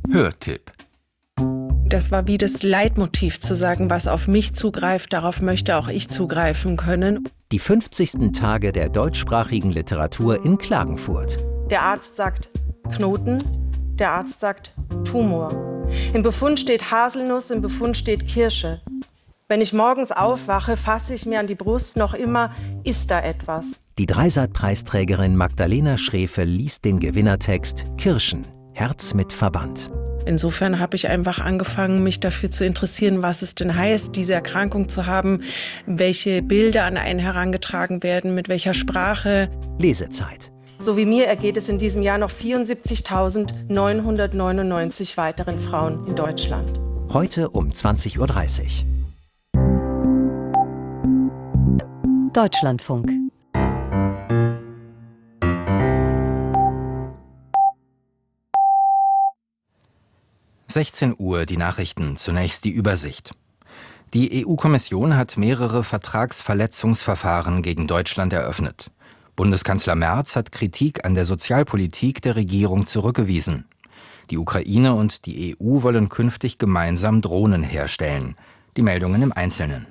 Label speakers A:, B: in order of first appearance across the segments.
A: Hörtipp.
B: Das war wie das Leitmotiv zu sagen, was auf mich zugreift, darauf möchte auch ich zugreifen können.
C: Die 50. Tage der deutschsprachigen Literatur in Klagenfurt.
B: Der Arzt sagt Knoten, der Arzt sagt Tumor. Im Befund steht Haselnuss, im Befund steht Kirsche. Wenn ich morgens aufwache, fasse ich mir an die Brust, noch immer ist da etwas.
C: Die Dreisat-Preisträgerin Magdalena Schrefe liest den Gewinnertext Kirschen, Herz mit Verband.
B: Insofern habe ich einfach angefangen, mich dafür zu interessieren, was es denn heißt, diese Erkrankung zu haben, welche Bilder an einen herangetragen werden, mit welcher Sprache.
C: Lesezeit.
B: So wie mir ergeht es in diesem Jahr noch 74.999 weiteren Frauen in Deutschland.
C: Heute um 20:30 Uhr.
D: Deutschlandfunk.
A: Uhr, die Nachrichten, zunächst die Übersicht. Die EU-Kommission hat mehrere Vertragsverletzungsverfahren gegen Deutschland eröffnet. Bundeskanzler Merz hat Kritik an der Sozialpolitik der Regierung zurückgewiesen. Die Ukraine und die EU wollen künftig gemeinsam Drohnen herstellen. Die Meldungen im Einzelnen.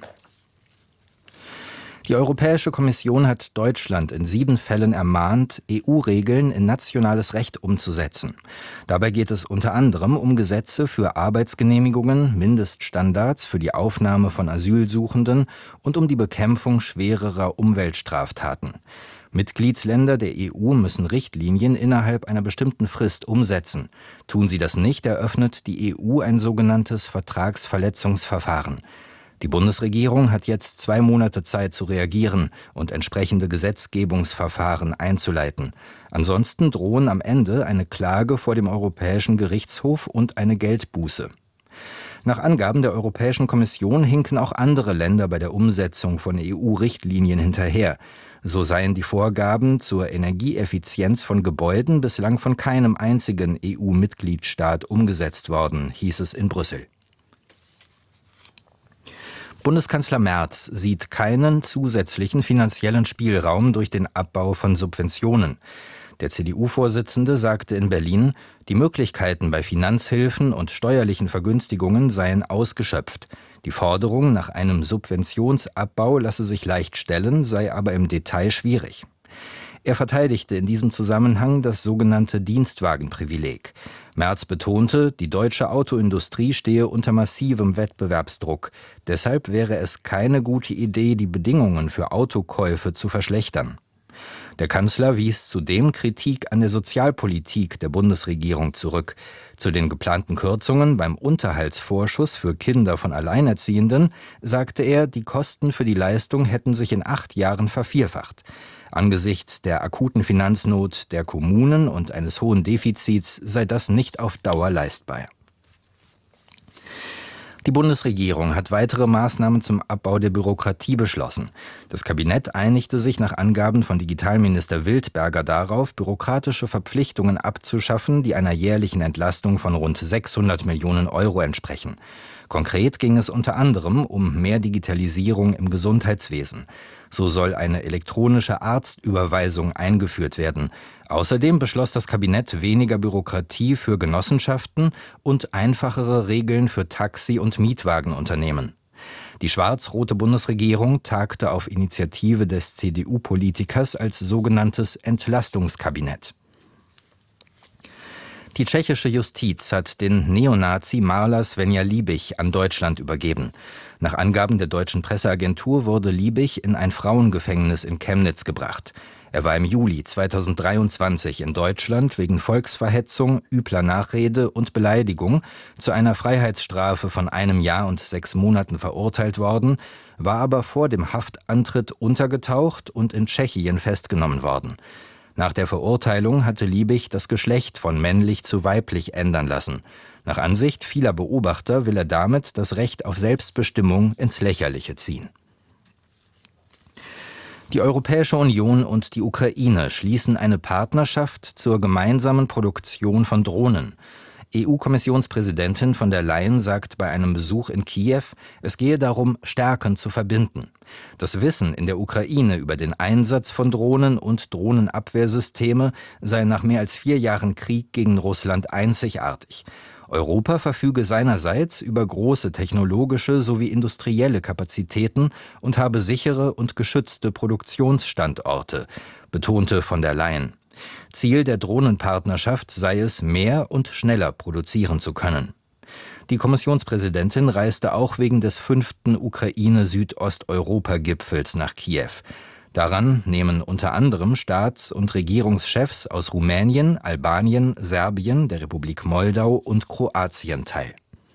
A: Die Europäische Kommission hat Deutschland in 7 Fällen ermahnt, EU-Regeln in nationales Recht umzusetzen. Dabei geht es unter anderem um Gesetze für Arbeitsgenehmigungen, Mindeststandards für die Aufnahme von Asylsuchenden und um die Bekämpfung schwererer Umweltstraftaten. Mitgliedsländer der EU müssen Richtlinien innerhalb einer bestimmten Frist umsetzen. Tun sie das nicht, eröffnet die EU ein sogenanntes Vertragsverletzungsverfahren. Die Bundesregierung hat jetzt 2 Monate Zeit zu reagieren und entsprechende Gesetzgebungsverfahren einzuleiten. Ansonsten drohen am Ende eine Klage vor dem Europäischen Gerichtshof und eine Geldbuße. Nach Angaben der Europäischen Kommission hinken auch andere Länder bei der Umsetzung von EU-Richtlinien hinterher. So seien die Vorgaben zur Energieeffizienz von Gebäuden bislang von keinem einzigen EU-Mitgliedstaat umgesetzt worden, hieß es in Brüssel. Bundeskanzler Merz sieht keinen zusätzlichen finanziellen Spielraum durch den Abbau von Subventionen. Der CDU-Vorsitzende sagte in Berlin, die Möglichkeiten bei Finanzhilfen und steuerlichen Vergünstigungen seien ausgeschöpft. Die Forderung nach einem Subventionsabbau lasse sich leicht stellen, sei aber im Detail schwierig. Er verteidigte in diesem Zusammenhang das sogenannte Dienstwagenprivileg. Merz betonte, die deutsche Autoindustrie stehe unter massivem Wettbewerbsdruck. Deshalb wäre es keine gute Idee, die Bedingungen für Autokäufe zu verschlechtern. Der Kanzler wies zudem Kritik an der Sozialpolitik der Bundesregierung zurück. Zu den geplanten Kürzungen beim Unterhaltsvorschuss für Kinder von Alleinerziehenden sagte er, die Kosten für die Leistung hätten sich in 8 Jahren vervierfacht. Angesichts der akuten Finanznot der Kommunen und eines hohen Defizits sei das nicht auf Dauer leistbar. Die Bundesregierung hat weitere Maßnahmen zum Abbau der Bürokratie beschlossen. Das Kabinett einigte sich nach Angaben von Digitalminister Wildberger darauf, bürokratische Verpflichtungen abzuschaffen, die einer jährlichen Entlastung von rund 600 Millionen Euro entsprechen. Konkret ging es unter anderem um mehr Digitalisierung im Gesundheitswesen. So soll eine elektronische Arztüberweisung eingeführt werden. Außerdem beschloss das Kabinett weniger Bürokratie für Genossenschaften und einfachere Regeln für Taxi- und Mietwagenunternehmen. Die schwarz-rote Bundesregierung tagte auf Initiative des CDU-Politikers als sogenanntes Entlastungskabinett. Die tschechische Justiz hat den Neonazi Marla Svenja Liebig an Deutschland übergeben. Nach Angaben der deutschen Presseagentur wurde Liebig in ein Frauengefängnis in Chemnitz gebracht. Er war im Juli 2023 in Deutschland wegen Volksverhetzung, übler Nachrede und Beleidigung zu einer Freiheitsstrafe von 1 Jahr und 6 Monaten verurteilt worden, war aber vor dem Haftantritt untergetaucht und in Tschechien festgenommen worden. Nach der Verurteilung hatte Liebig das Geschlecht von männlich zu weiblich ändern lassen. Nach Ansicht vieler Beobachter will er damit das Recht auf Selbstbestimmung ins Lächerliche ziehen. Die Europäische Union und die Ukraine schließen eine Partnerschaft zur gemeinsamen Produktion von Drohnen. EU-Kommissionspräsidentin von der Leyen sagt bei einem Besuch in Kiew, es gehe darum, Stärken zu verbinden. Das Wissen in der Ukraine über den Einsatz von Drohnen und Drohnenabwehrsysteme sei nach mehr als 4 Jahren Krieg gegen Russland einzigartig. Europa verfüge seinerseits über große technologische sowie industrielle Kapazitäten und habe sichere und geschützte Produktionsstandorte, betonte von der Leyen. Ziel der Drohnenpartnerschaft sei es, mehr und schneller produzieren zu können. Die Kommissionspräsidentin reiste auch wegen des 5. Ukraine-Südosteuropa-Gipfels nach Kiew. Daran nehmen unter anderem Staats- und Regierungschefs aus Rumänien, Albanien, Serbien, der Republik Moldau und Kroatien teil.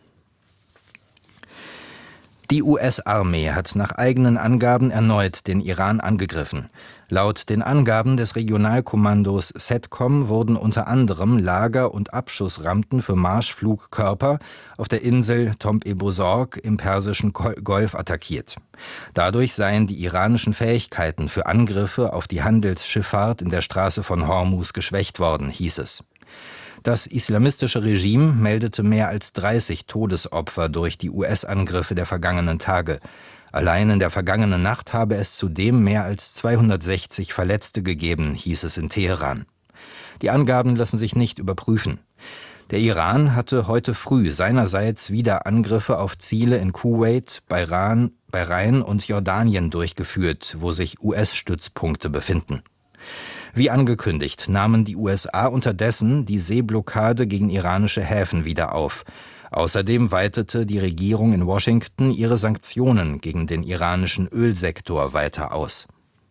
A: Die US-Armee hat nach eigenen Angaben erneut den Iran angegriffen. Laut den Angaben des Regionalkommandos CENTCOM wurden unter anderem Lager- und Abschussrampen für Marschflugkörper auf der Insel Tomb-e-Bozorg im Persischen Golf attackiert. Dadurch seien die iranischen Fähigkeiten für Angriffe auf die Handelsschifffahrt in der Straße von Hormuz geschwächt worden, hieß es. Das islamistische Regime meldete mehr als 30 Todesopfer durch die US-Angriffe der vergangenen Tage. Allein in der vergangenen Nacht habe es zudem mehr als 260 Verletzte gegeben, hieß es in Teheran. Die Angaben lassen sich nicht überprüfen. Der Iran hatte heute früh seinerseits wieder Angriffe auf Ziele in Kuwait, Bahrain und Jordanien durchgeführt, wo sich US-Stützpunkte befinden. Wie angekündigt, nahmen die USA unterdessen die Seeblockade gegen iranische Häfen wieder auf. Außerdem weitete die Regierung in Washington ihre Sanktionen gegen den iranischen Ölsektor weiter aus.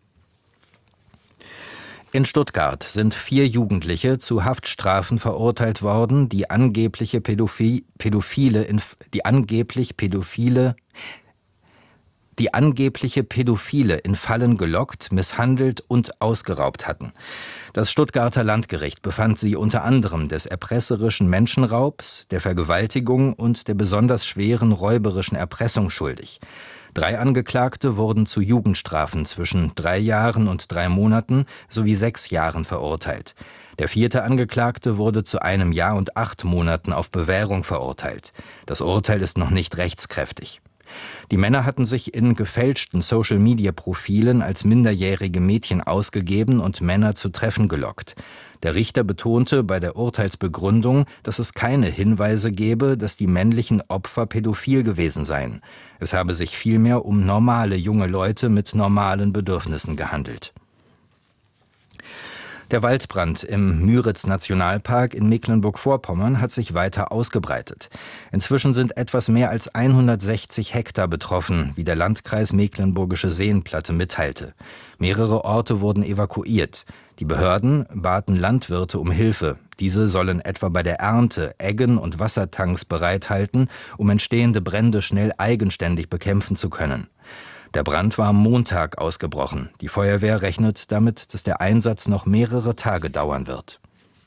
A: In Stuttgart sind 4 Jugendliche zu Haftstrafen verurteilt worden, die angeblich Pädophile in Fallen gelockt, misshandelt und ausgeraubt hatten. Das Stuttgarter Landgericht befand sie unter anderem des erpresserischen Menschenraubs, der Vergewaltigung und der besonders schweren räuberischen Erpressung schuldig. 3 Angeklagte wurden zu Jugendstrafen zwischen 3 Jahren und 3 Monaten sowie 6 Jahren verurteilt. Der 4. Angeklagte wurde zu 1 Jahr und 8 Monaten auf Bewährung verurteilt. Das Urteil ist noch nicht rechtskräftig. Die Männer hatten sich in gefälschten Social-Media-Profilen als minderjährige Mädchen ausgegeben und Männer zu Treffen gelockt. Der Richter betonte bei der Urteilsbegründung, dass es keine Hinweise gebe, dass die männlichen Opfer pädophil gewesen seien. Es habe sich vielmehr um normale junge Leute mit normalen Bedürfnissen gehandelt. Der Waldbrand im Müritz-Nationalpark in Mecklenburg-Vorpommern hat sich weiter ausgebreitet. Inzwischen sind etwas mehr als 160 Hektar betroffen, wie der Landkreis Mecklenburgische Seenplatte mitteilte. Mehrere Orte wurden evakuiert. Die Behörden baten Landwirte um Hilfe. Diese sollen etwa bei der Ernte Eggen und Wassertanks bereithalten, um entstehende Brände schnell eigenständig bekämpfen zu können. Der Brand war am Montag ausgebrochen. Die Feuerwehr rechnet damit, dass der Einsatz noch mehrere Tage dauern wird.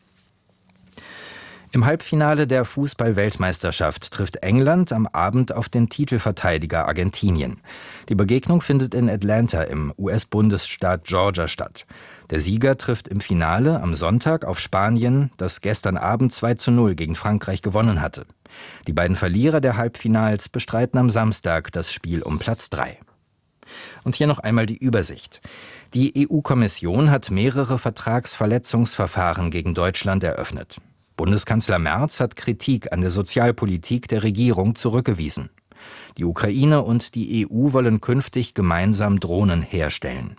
A: Im Halbfinale der Fußball-Weltmeisterschaft trifft England am Abend auf den Titelverteidiger Argentinien. Die Begegnung findet in Atlanta im US-Bundesstaat Georgia statt. Der Sieger trifft im Finale am Sonntag auf Spanien, das gestern Abend 2:0 gegen Frankreich gewonnen hatte. Die beiden Verlierer der Halbfinals bestreiten am Samstag das Spiel um Platz 3. Und hier noch einmal die Übersicht. Die EU-Kommission hat mehrere Vertragsverletzungsverfahren gegen Deutschland eröffnet. Bundeskanzler Merz hat Kritik an der Sozialpolitik der Regierung zurückgewiesen. Die Ukraine und die EU wollen künftig gemeinsam Drohnen herstellen.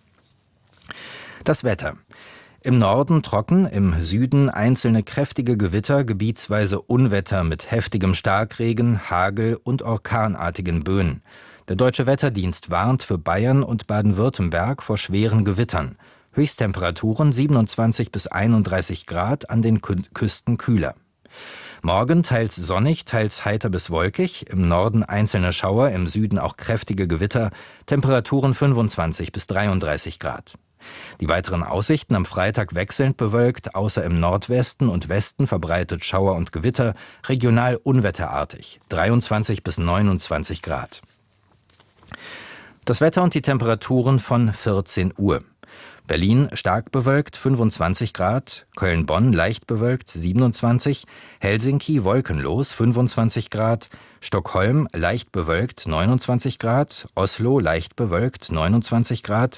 A: Das Wetter. Im Norden trocken, im Süden einzelne kräftige Gewitter, gebietsweise Unwetter mit heftigem Starkregen, Hagel und orkanartigen Böen. Der Deutsche Wetterdienst warnt für Bayern und Baden-Württemberg vor schweren Gewittern. Höchsttemperaturen 27 bis 31 Grad, an den Küsten kühler. Morgen teils sonnig, teils heiter bis wolkig, im Norden einzelne Schauer, im Süden auch kräftige Gewitter, Temperaturen 25 bis 33 Grad. Die weiteren Aussichten am Freitag wechselnd bewölkt, außer im Nordwesten und Westen verbreitet Schauer und Gewitter, regional unwetterartig, 23 bis 29 Grad. Das Wetter und die Temperaturen von 14 Uhr. Berlin stark bewölkt 25 Grad, Köln-Bonn leicht bewölkt 27, Helsinki wolkenlos 25 Grad, Stockholm leicht bewölkt 29 Grad, Oslo leicht bewölkt 29 Grad,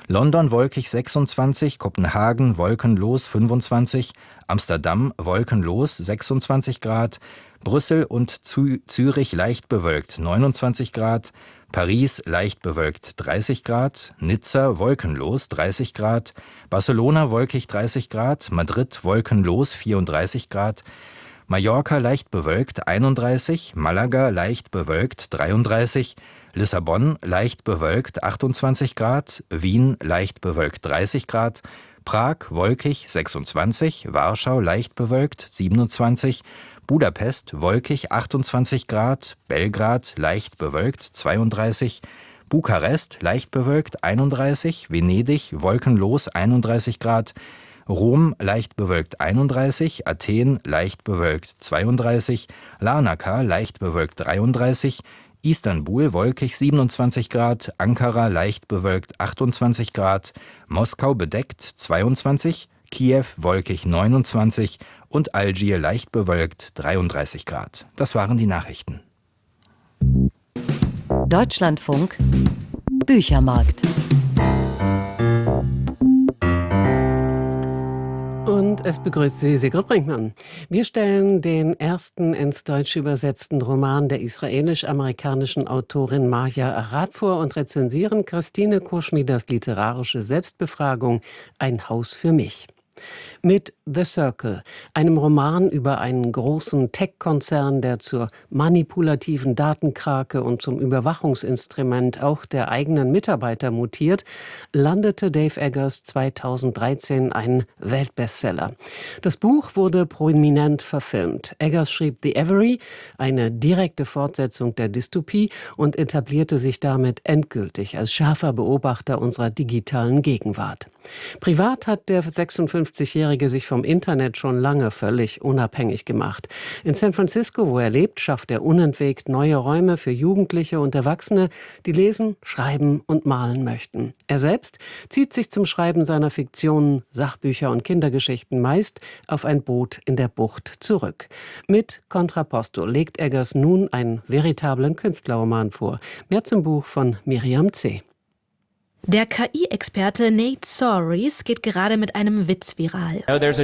A: London wolkig 26, Kopenhagen wolkenlos 25, Amsterdam wolkenlos 26 Grad, Brüssel und Zürich leicht bewölkt 29 Grad, Paris leicht bewölkt 30 Grad, Nizza wolkenlos 30 Grad, Barcelona wolkig 30 Grad, Madrid wolkenlos 34 Grad, Mallorca leicht bewölkt 31, Malaga leicht bewölkt 33, Lissabon leicht bewölkt 28 Grad, Wien leicht bewölkt 30 Grad, Prag wolkig 26, Warschau leicht bewölkt 27, Budapest wolkig 28 Grad, Belgrad leicht bewölkt 32, Bukarest leicht bewölkt 31, Venedig wolkenlos 31 Grad, Rom leicht bewölkt 31, Athen leicht bewölkt 32, Larnaca leicht bewölkt 33, Istanbul wolkig 27 Grad, Ankara leicht bewölkt 28 Grad, Moskau bedeckt 22, Kiew wolkig 29 und Algier leicht bewölkt 33 Grad. Das waren die Nachrichten.
D: Deutschlandfunk Büchermarkt.
E: Und es begrüßt Sie Sigrid Brinkmann. Wir stellen den ersten ins Deutsche übersetzten Roman der israelisch-amerikanischen Autorin Maja Arad vor und rezensieren Christine Koschmiders literarische Selbstbefragung »Ein Haus für mich«. Mit The Circle, einem Roman über einen großen Tech-Konzern, der zur manipulativen Datenkrake und zum Überwachungsinstrument auch der eigenen Mitarbeiter mutiert, landete Dave Eggers 2013 ein Weltbestseller. Das Buch wurde prominent verfilmt. Eggers schrieb The Avery, eine direkte Fortsetzung der Dystopie, und etablierte sich damit endgültig als scharfer Beobachter unserer digitalen Gegenwart. Privat hat der 56-Jährige sich vom Internet schon lange völlig unabhängig gemacht. In San Francisco, wo er lebt, schafft er unentwegt neue Räume für Jugendliche und Erwachsene, die lesen, schreiben und malen möchten. Er selbst zieht sich zum Schreiben seiner Fiktionen, Sachbücher und Kindergeschichten meist auf ein Boot in der Bucht zurück. Mit Contrapposto legt Eggers nun einen veritablen Künstlerroman vor. Mehr zum Buch von Miriam C.
F: Der KI-Experte Nate Soares geht gerade mit einem Witz viral.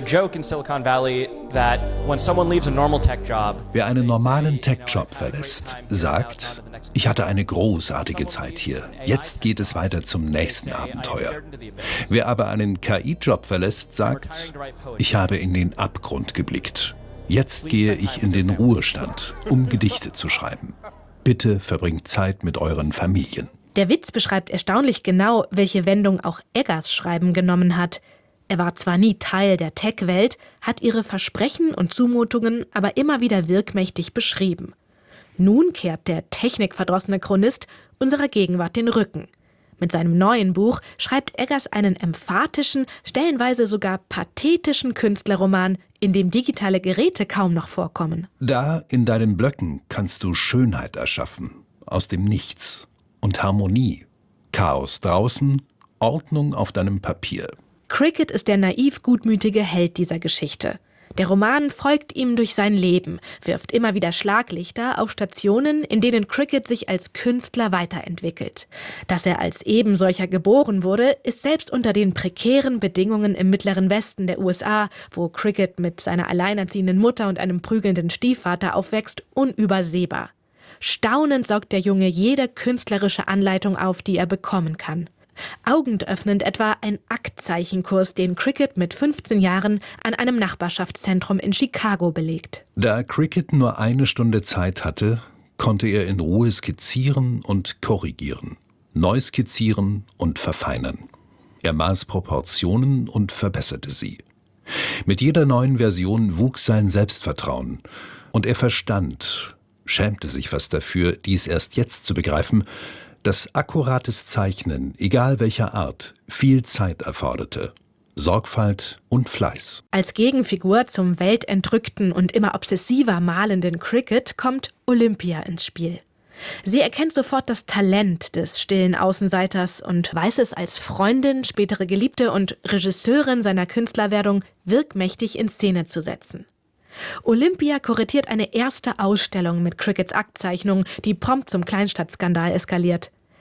G: Wer einen normalen Tech-Job verlässt, sagt, ich hatte eine großartige Zeit hier, jetzt geht es weiter zum nächsten Abenteuer. Wer aber einen KI-Job verlässt, sagt, ich habe in den Abgrund geblickt. Jetzt gehe ich in den Ruhestand, um Gedichte zu schreiben. Bitte verbringt Zeit mit euren Familien.
F: Der Witz beschreibt erstaunlich genau, welche Wendung auch Eggers Schreiben genommen hat. Er war zwar nie Teil der Tech-Welt, hat ihre Versprechen und Zumutungen aber immer wieder wirkmächtig beschrieben. Nun kehrt der technikverdrossene Chronist unserer Gegenwart den Rücken. Mit seinem neuen Buch schreibt Eggers einen emphatischen, stellenweise sogar pathetischen Künstlerroman, in dem digitale Geräte kaum noch vorkommen.
G: Da in deinen Blöcken kannst du Schönheit erschaffen, aus dem Nichts. Und Harmonie. Chaos draußen, Ordnung auf deinem Papier.
F: Cricket ist der naiv gutmütige Held dieser Geschichte. Der Roman folgt ihm durch sein Leben, wirft immer wieder Schlaglichter auf Stationen, in denen Cricket sich als Künstler weiterentwickelt. Dass er als ebensolcher geboren wurde, ist selbst unter den prekären Bedingungen im Mittleren Westen der USA, wo Cricket mit seiner alleinerziehenden Mutter und einem prügelnden Stiefvater aufwächst, unübersehbar. Staunend saugt der Junge jede künstlerische Anleitung auf, die er bekommen kann. Augenöffnend etwa ein Aktzeichenkurs, den Cricket mit 15 Jahren an einem Nachbarschaftszentrum in Chicago belegt.
G: Da Cricket nur eine Stunde Zeit hatte, konnte er in Ruhe skizzieren und korrigieren, neu skizzieren und verfeinern. Er maß Proportionen und verbesserte sie. Mit jeder neuen Version wuchs sein Selbstvertrauen und er verstand, schämte sich fast dafür, dies erst jetzt zu begreifen, dass akkurates Zeichnen, egal welcher Art, viel Zeit erforderte, Sorgfalt und Fleiß.
F: Als Gegenfigur zum weltentrückten und immer obsessiver malenden Cricket kommt Olympia ins Spiel. Sie erkennt sofort das Talent des stillen Außenseiters und weiß es als Freundin, spätere Geliebte und Regisseurin seiner Künstlerwerdung wirkmächtig in Szene zu setzen. Olympia kuratiert eine erste Ausstellung mit Crickets Aktzeichnung, die prompt zum Kleinstadtskandal eskaliert.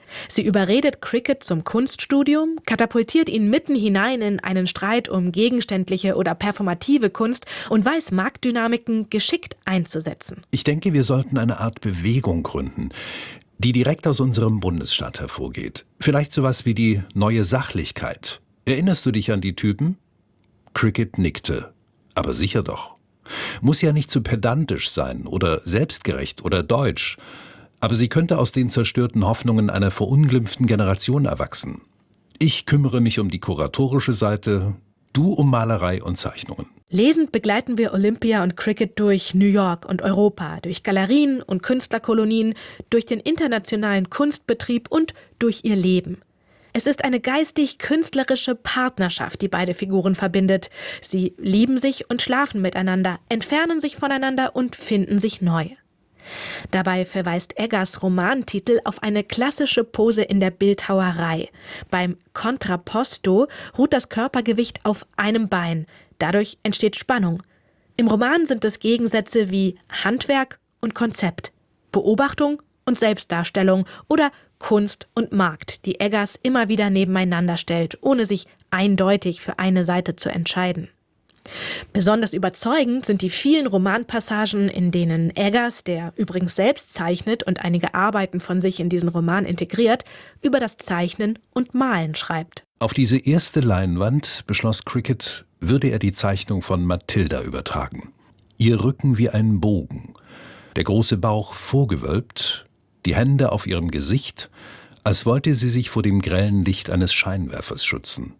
F: Sie überredet Cricket zum Kunststudium, katapultiert ihn mitten hinein in einen Streit um gegenständliche oder performative Kunst und weiß Marktdynamiken geschickt einzusetzen.
G: Ich denke, wir sollten eine Art Bewegung gründen, die direkt aus unserem Bundesstaat hervorgeht. Vielleicht sowas wie die neue Sachlichkeit. Erinnerst du dich an die Typen? Cricket nickte. Aber sicher doch. Muss ja nicht zu pedantisch sein oder selbstgerecht oder deutsch. Aber sie könnte aus den zerstörten Hoffnungen einer verunglimpften Generation erwachsen. Ich kümmere mich um die kuratorische Seite, du um Malerei und Zeichnungen.
F: Lesend begleiten wir Olympia und Cricket durch New York und Europa, durch Galerien und Künstlerkolonien, durch den internationalen Kunstbetrieb und durch ihr Leben. Es ist eine geistig-künstlerische Partnerschaft, die beide Figuren verbindet. Sie lieben sich und schlafen miteinander, entfernen sich voneinander und finden sich neu. Dabei verweist Eggers Romantitel auf eine klassische Pose in der Bildhauerei. Beim Contrapposto ruht das Körpergewicht auf einem Bein. Dadurch entsteht Spannung. Im Roman sind es Gegensätze wie Handwerk und Konzept, Beobachtung und Selbstdarstellung oder Kunst und Markt, die Eggers immer wieder nebeneinander stellt, ohne sich eindeutig für eine Seite zu entscheiden. Besonders überzeugend sind die vielen Romanpassagen, in denen Eggers, der übrigens selbst zeichnet und einige Arbeiten von sich in diesen Roman integriert, über das Zeichnen und Malen schreibt.
G: Auf diese erste Leinwand beschloss Cricket, würde er die Zeichnung von Mathilda übertragen. Ihr Rücken wie ein Bogen, der große Bauch vorgewölbt, die Hände auf ihrem Gesicht, als wollte sie sich vor dem grellen Licht eines Scheinwerfers schützen.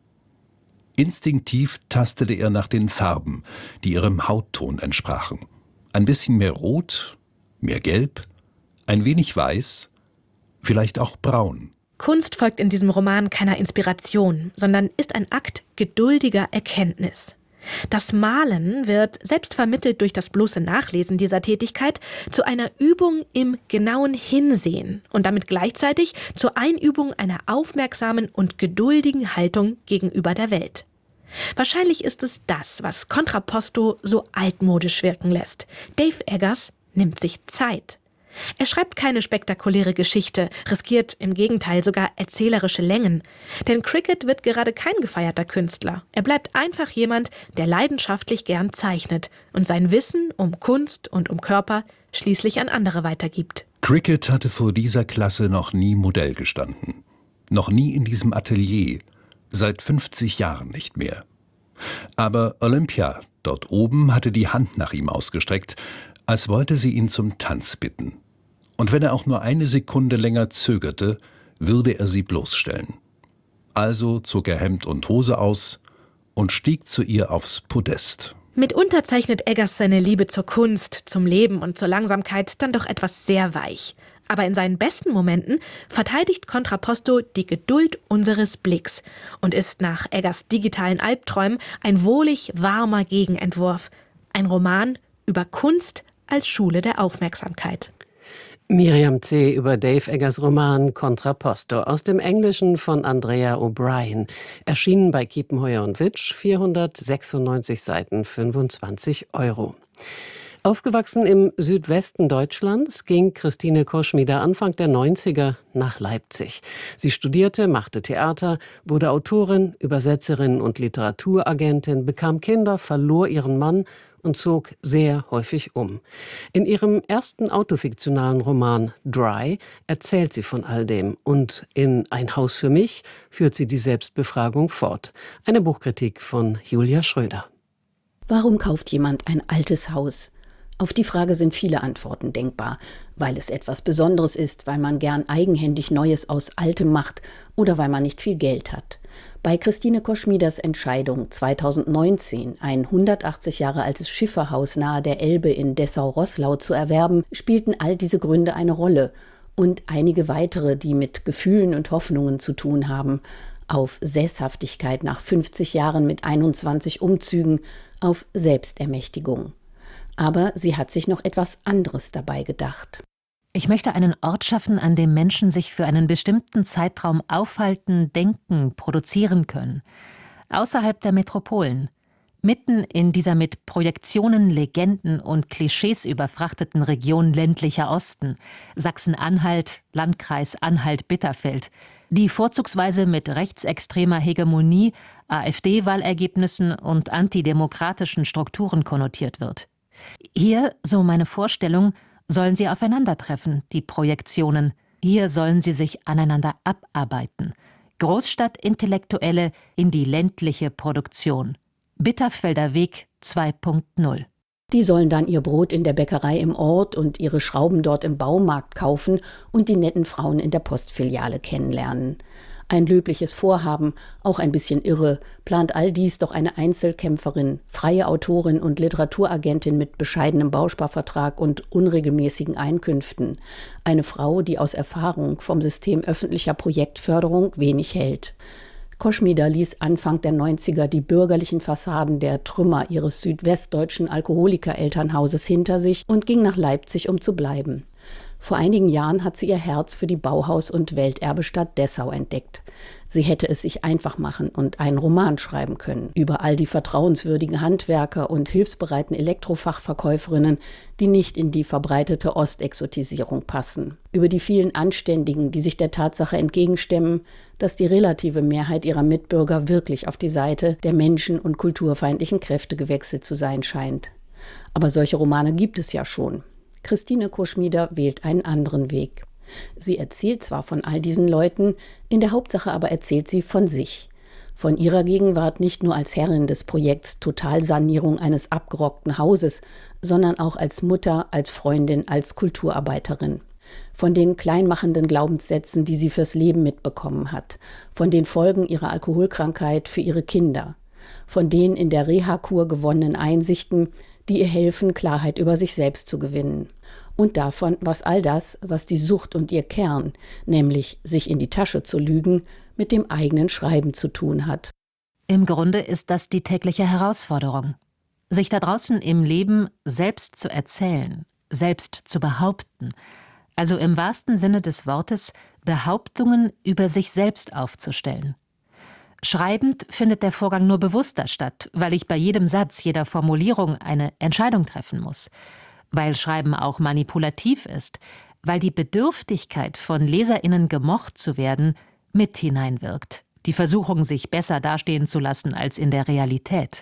G: Instinktiv tastete er nach den Farben, die ihrem Hautton entsprachen. Ein bisschen mehr Rot, mehr Gelb, ein wenig Weiß, vielleicht auch Braun.
F: Kunst folgt in diesem Roman keiner Inspiration, sondern ist ein Akt geduldiger Erkenntnis. Das Malen wird, selbst vermittelt durch das bloße Nachlesen dieser Tätigkeit, zu einer Übung im genauen Hinsehen und damit gleichzeitig zur Einübung einer aufmerksamen und geduldigen Haltung gegenüber der Welt. Wahrscheinlich ist es das, was Contrapposto so altmodisch wirken lässt. Dave Eggers nimmt sich Zeit. Er schreibt keine spektakuläre Geschichte, riskiert im Gegenteil sogar erzählerische Längen. Denn Cricket wird gerade kein gefeierter Künstler. Er bleibt einfach jemand, der leidenschaftlich gern zeichnet und sein Wissen um Kunst und um Körper schließlich an andere weitergibt.
G: Cricket hatte vor dieser Klasse noch nie Modell gestanden. Noch nie in diesem Atelier. Seit 50 Jahren nicht mehr. Aber Olympia, dort oben, hatte die Hand nach ihm ausgestreckt, als wollte sie ihn zum Tanz bitten. Und wenn er auch nur eine Sekunde länger zögerte, würde er sie bloßstellen. Also zog er Hemd und Hose aus und stieg zu ihr aufs Podest.
F: Mitunter zeichnet Eggers seine Liebe zur Kunst, zum Leben und zur Langsamkeit dann doch etwas sehr weich. Aber in seinen besten Momenten verteidigt Contrapposto die Geduld unseres Blicks und ist nach Eggers digitalen Albträumen ein wohlig warmer Gegenentwurf. Ein Roman über Kunst als Schule der Aufmerksamkeit.
E: Miriam C. über Dave Eggers Roman Contrapposto aus dem Englischen von Andrea O'Brien. Erschienen bei Kiepenheuer & Witsch, 496 Seiten, 25 €. Aufgewachsen im Südwesten Deutschlands ging Christine Koschmider Anfang der 90er nach Leipzig. Sie studierte, machte Theater, wurde Autorin, Übersetzerin und Literaturagentin, bekam Kinder, verlor ihren Mann und zog sehr häufig um. In ihrem ersten autofiktionalen Roman Dry erzählt sie von all dem und in Ein Haus für mich führt sie die Selbstbefragung fort. Eine Buchkritik von Julia Schröder.
H: Warum kauft jemand ein altes Haus? Auf die Frage sind viele Antworten denkbar, weil es etwas Besonderes ist, weil man gern eigenhändig Neues aus Altem macht oder weil man nicht viel Geld hat. Bei Christine Koschmiders Entscheidung 2019, ein 180 Jahre altes Schifferhaus nahe der Elbe in Dessau-Roßlau zu erwerben, spielten all diese Gründe eine Rolle und einige weitere, die mit Gefühlen und Hoffnungen zu tun haben. Auf Sesshaftigkeit nach 50 Jahren mit 21 Umzügen, auf Selbstermächtigung. Aber sie hat sich noch etwas anderes dabei gedacht.
I: Ich möchte einen Ort schaffen, an dem Menschen sich für einen bestimmten Zeitraum aufhalten, denken, produzieren können. Außerhalb der Metropolen. Mitten in dieser mit Projektionen, Legenden und Klischees überfrachteten Region ländlicher Osten, Sachsen-Anhalt, Landkreis Anhalt-Bitterfeld, die vorzugsweise mit rechtsextremer Hegemonie, AfD-Wahlergebnissen und antidemokratischen Strukturen konnotiert wird. Hier, so meine Vorstellung, sollen sie aufeinandertreffen, die Projektionen. Hier sollen sie sich aneinander abarbeiten. Großstadtintellektuelle in die ländliche Produktion. Bitterfelder Weg 2.0.
H: Die sollen dann ihr Brot in der Bäckerei im Ort und ihre Schrauben dort im Baumarkt kaufen und die netten Frauen in der Postfiliale kennenlernen. Ein löbliches Vorhaben, auch ein bisschen irre, plant all dies doch eine Einzelkämpferin, freie Autorin und Literaturagentin mit bescheidenem Bausparvertrag und unregelmäßigen Einkünften. Eine Frau, die aus Erfahrung vom System öffentlicher Projektförderung wenig hält. Koschmider ließ Anfang der 90er die bürgerlichen Fassaden der Trümmer ihres südwestdeutschen Alkoholikerelternhauses hinter sich und ging nach Leipzig, um zu bleiben. Vor einigen Jahren hat sie ihr Herz für die Bauhaus- und Welterbestadt Dessau entdeckt. Sie hätte es sich einfach machen und einen Roman schreiben können über all die vertrauenswürdigen Handwerker und hilfsbereiten Elektrofachverkäuferinnen, die nicht in die verbreitete Ostexotisierung passen. Über die vielen Anständigen, die sich der Tatsache entgegenstemmen, dass die relative Mehrheit ihrer Mitbürger wirklich auf die Seite der menschen- und kulturfeindlichen Kräfte gewechselt zu sein scheint. Aber solche Romane gibt es ja schon. Christine Koschmider wählt einen anderen Weg. Sie erzählt zwar von all diesen Leuten, in der Hauptsache aber erzählt sie von sich. Von ihrer Gegenwart nicht nur als Herrin des Projekts Totalsanierung eines abgerockten Hauses, sondern auch als Mutter, als Freundin, als Kulturarbeiterin. Von den kleinmachenden Glaubenssätzen, die sie fürs Leben mitbekommen hat. Von den Folgen ihrer Alkoholkrankheit für ihre Kinder. Von den in der Reha-Kur gewonnenen Einsichten, die ihr helfen, Klarheit über sich selbst zu gewinnen. Und davon, was all das, was die Sucht und ihr Kern, nämlich sich in die Tasche zu lügen, mit dem eigenen Schreiben zu tun hat.
I: Im Grunde ist das die tägliche Herausforderung. Sich da draußen im Leben selbst zu erzählen, selbst zu behaupten, also im wahrsten Sinne des Wortes Behauptungen über sich selbst aufzustellen. Schreibend findet der Vorgang nur bewusster statt, weil ich bei jedem Satz, jeder Formulierung eine Entscheidung treffen muss. Weil Schreiben auch manipulativ ist, weil die Bedürftigkeit, von LeserInnen gemocht zu werden, mit hineinwirkt. Die Versuchung, sich besser dastehen zu lassen als in der Realität.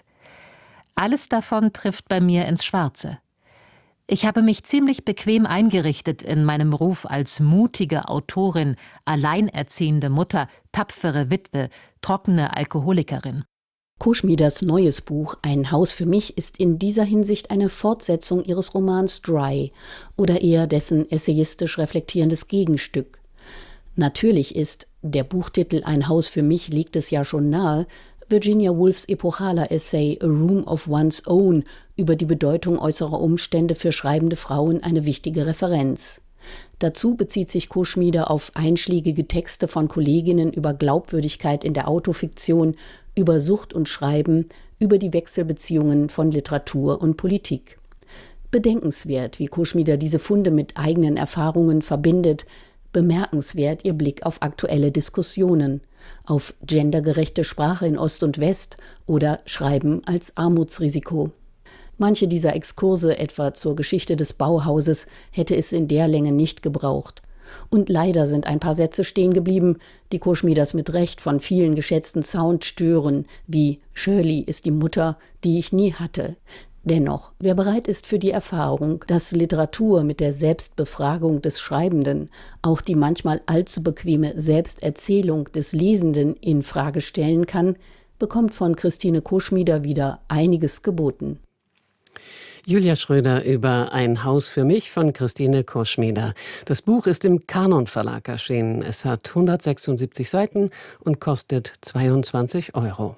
I: Alles davon trifft bei mir ins Schwarze. Ich habe mich ziemlich bequem eingerichtet in meinem Ruf als mutige Autorin, alleinerziehende Mutter, tapfere Witwe, trockene Alkoholikerin.
H: Koschmiders neues Buch »Ein Haus für mich« ist in dieser Hinsicht eine Fortsetzung ihres Romans »Dry« oder eher dessen essayistisch reflektierendes Gegenstück. Natürlich ist, der Buchtitel »Ein Haus für mich« liegt es ja schon nahe, Virginia Woolfs epochaler Essay »A Room of One's Own« über die Bedeutung äußerer Umstände für schreibende Frauen eine wichtige Referenz. Dazu bezieht sich Koschmider auf einschlägige Texte von Kolleginnen über Glaubwürdigkeit in der Autofiktion, über Sucht und Schreiben, über die Wechselbeziehungen von Literatur und Politik. Bedenkenswert, wie Koschmider diese Funde mit eigenen Erfahrungen verbindet, bemerkenswert ihr Blick auf aktuelle Diskussionen, auf gendergerechte Sprache in Ost und West oder Schreiben als Armutsrisiko. Manche dieser Exkurse, etwa zur Geschichte des Bauhauses, hätte es in der Länge nicht gebraucht. Und leider sind ein paar Sätze stehen geblieben, die Koschmiders mit Recht von vielen geschätzten Sound stören, wie »Shirley ist die Mutter, die ich nie hatte«. Dennoch, wer bereit ist für die Erfahrung, dass Literatur mit der Selbstbefragung des Schreibenden auch die manchmal allzu bequeme Selbsterzählung des Lesenden in Frage stellen kann, bekommt von Christine Koschmider wieder einiges geboten.
E: Julia Schröder über »Ein Haus für mich« von Christine Koschmider. Das Buch ist im Kanon Verlag erschienen. Es hat 176 Seiten und kostet 22 €.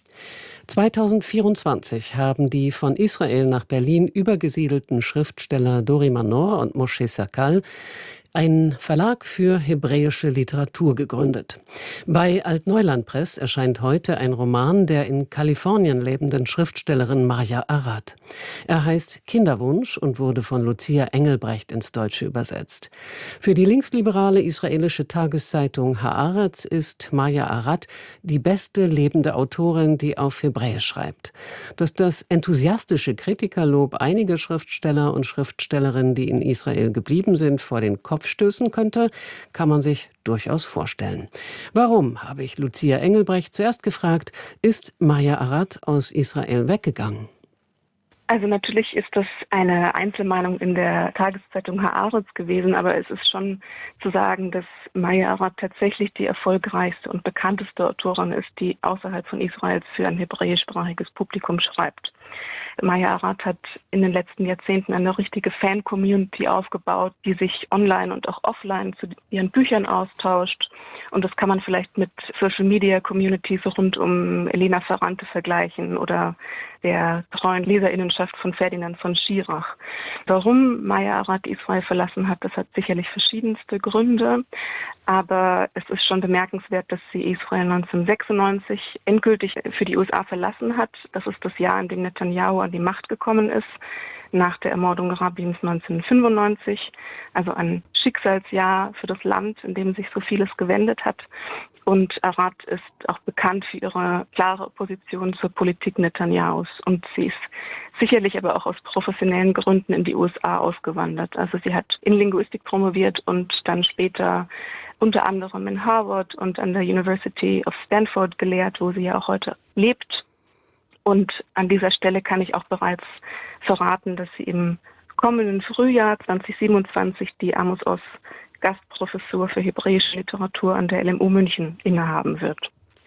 E: 2024 haben die von Israel nach Berlin übergesiedelten Schriftsteller Dori Manor und Moshe Sakal einen Verlag für hebräische Literatur gegründet. Bei Altneuland Press erscheint heute ein Roman der in Kalifornien lebenden Schriftstellerin Marja Arad. Er heißt Kinderwunsch und wurde von Lucia Engelbrecht ins Deutsche übersetzt. Für die linksliberale israelische Tageszeitung Haaretz ist Marja Arad die beste lebende Autorin, die auf Hebräisch schreibt. Dass das enthusiastische Kritikerlob einige Schriftsteller und Schriftstellerinnen, die in Israel geblieben sind, vor den Kopf stößen könnte, kann man sich durchaus vorstellen. Warum, habe ich Lucia Engelbrecht zuerst gefragt, ist Marja Arad aus Israel weggegangen?
J: Also natürlich ist das eine Einzelmeinung in der Tageszeitung Haaretz gewesen, aber es ist schon zu sagen, dass Marja Arad tatsächlich die erfolgreichste und bekannteste Autorin ist, die außerhalb von Israels für ein hebräischsprachiges Publikum schreibt. Marja Arad hat in den letzten Jahrzehnten eine richtige Fan-Community aufgebaut, die sich online und auch offline zu ihren Büchern austauscht. Und das kann man vielleicht mit Social-Media-Communities rund um Elena Ferrante vergleichen oder der treuen Leserinnenschaft von Ferdinand von Schirach. Warum Marja Arad Israel verlassen hat, das hat sicherlich verschiedenste Gründe. Aber es ist schon bemerkenswert, dass sie Israel 1996 endgültig für die USA verlassen hat. Das ist das Jahr, in dem Netanyahu an die Macht gekommen ist, nach der Ermordung Rabins 1995. Also ein Schicksalsjahr für das Land, in dem sich so vieles gewendet hat. Und Arad ist auch bekannt für ihre klare Opposition zur Politik Netanyahus. Und sie ist sicherlich aber auch aus professionellen Gründen in die USA ausgewandert. Also sie hat in Linguistik promoviert und dann später unter anderem in Harvard und an der University of Stanford gelehrt, wo sie ja auch heute lebt. Und an dieser Stelle kann ich auch bereits verraten, dass sie im kommenden Frühjahr 2027 die Amos Oz Gastprofessur für hebräische Literatur an der LMU München innehaben wird.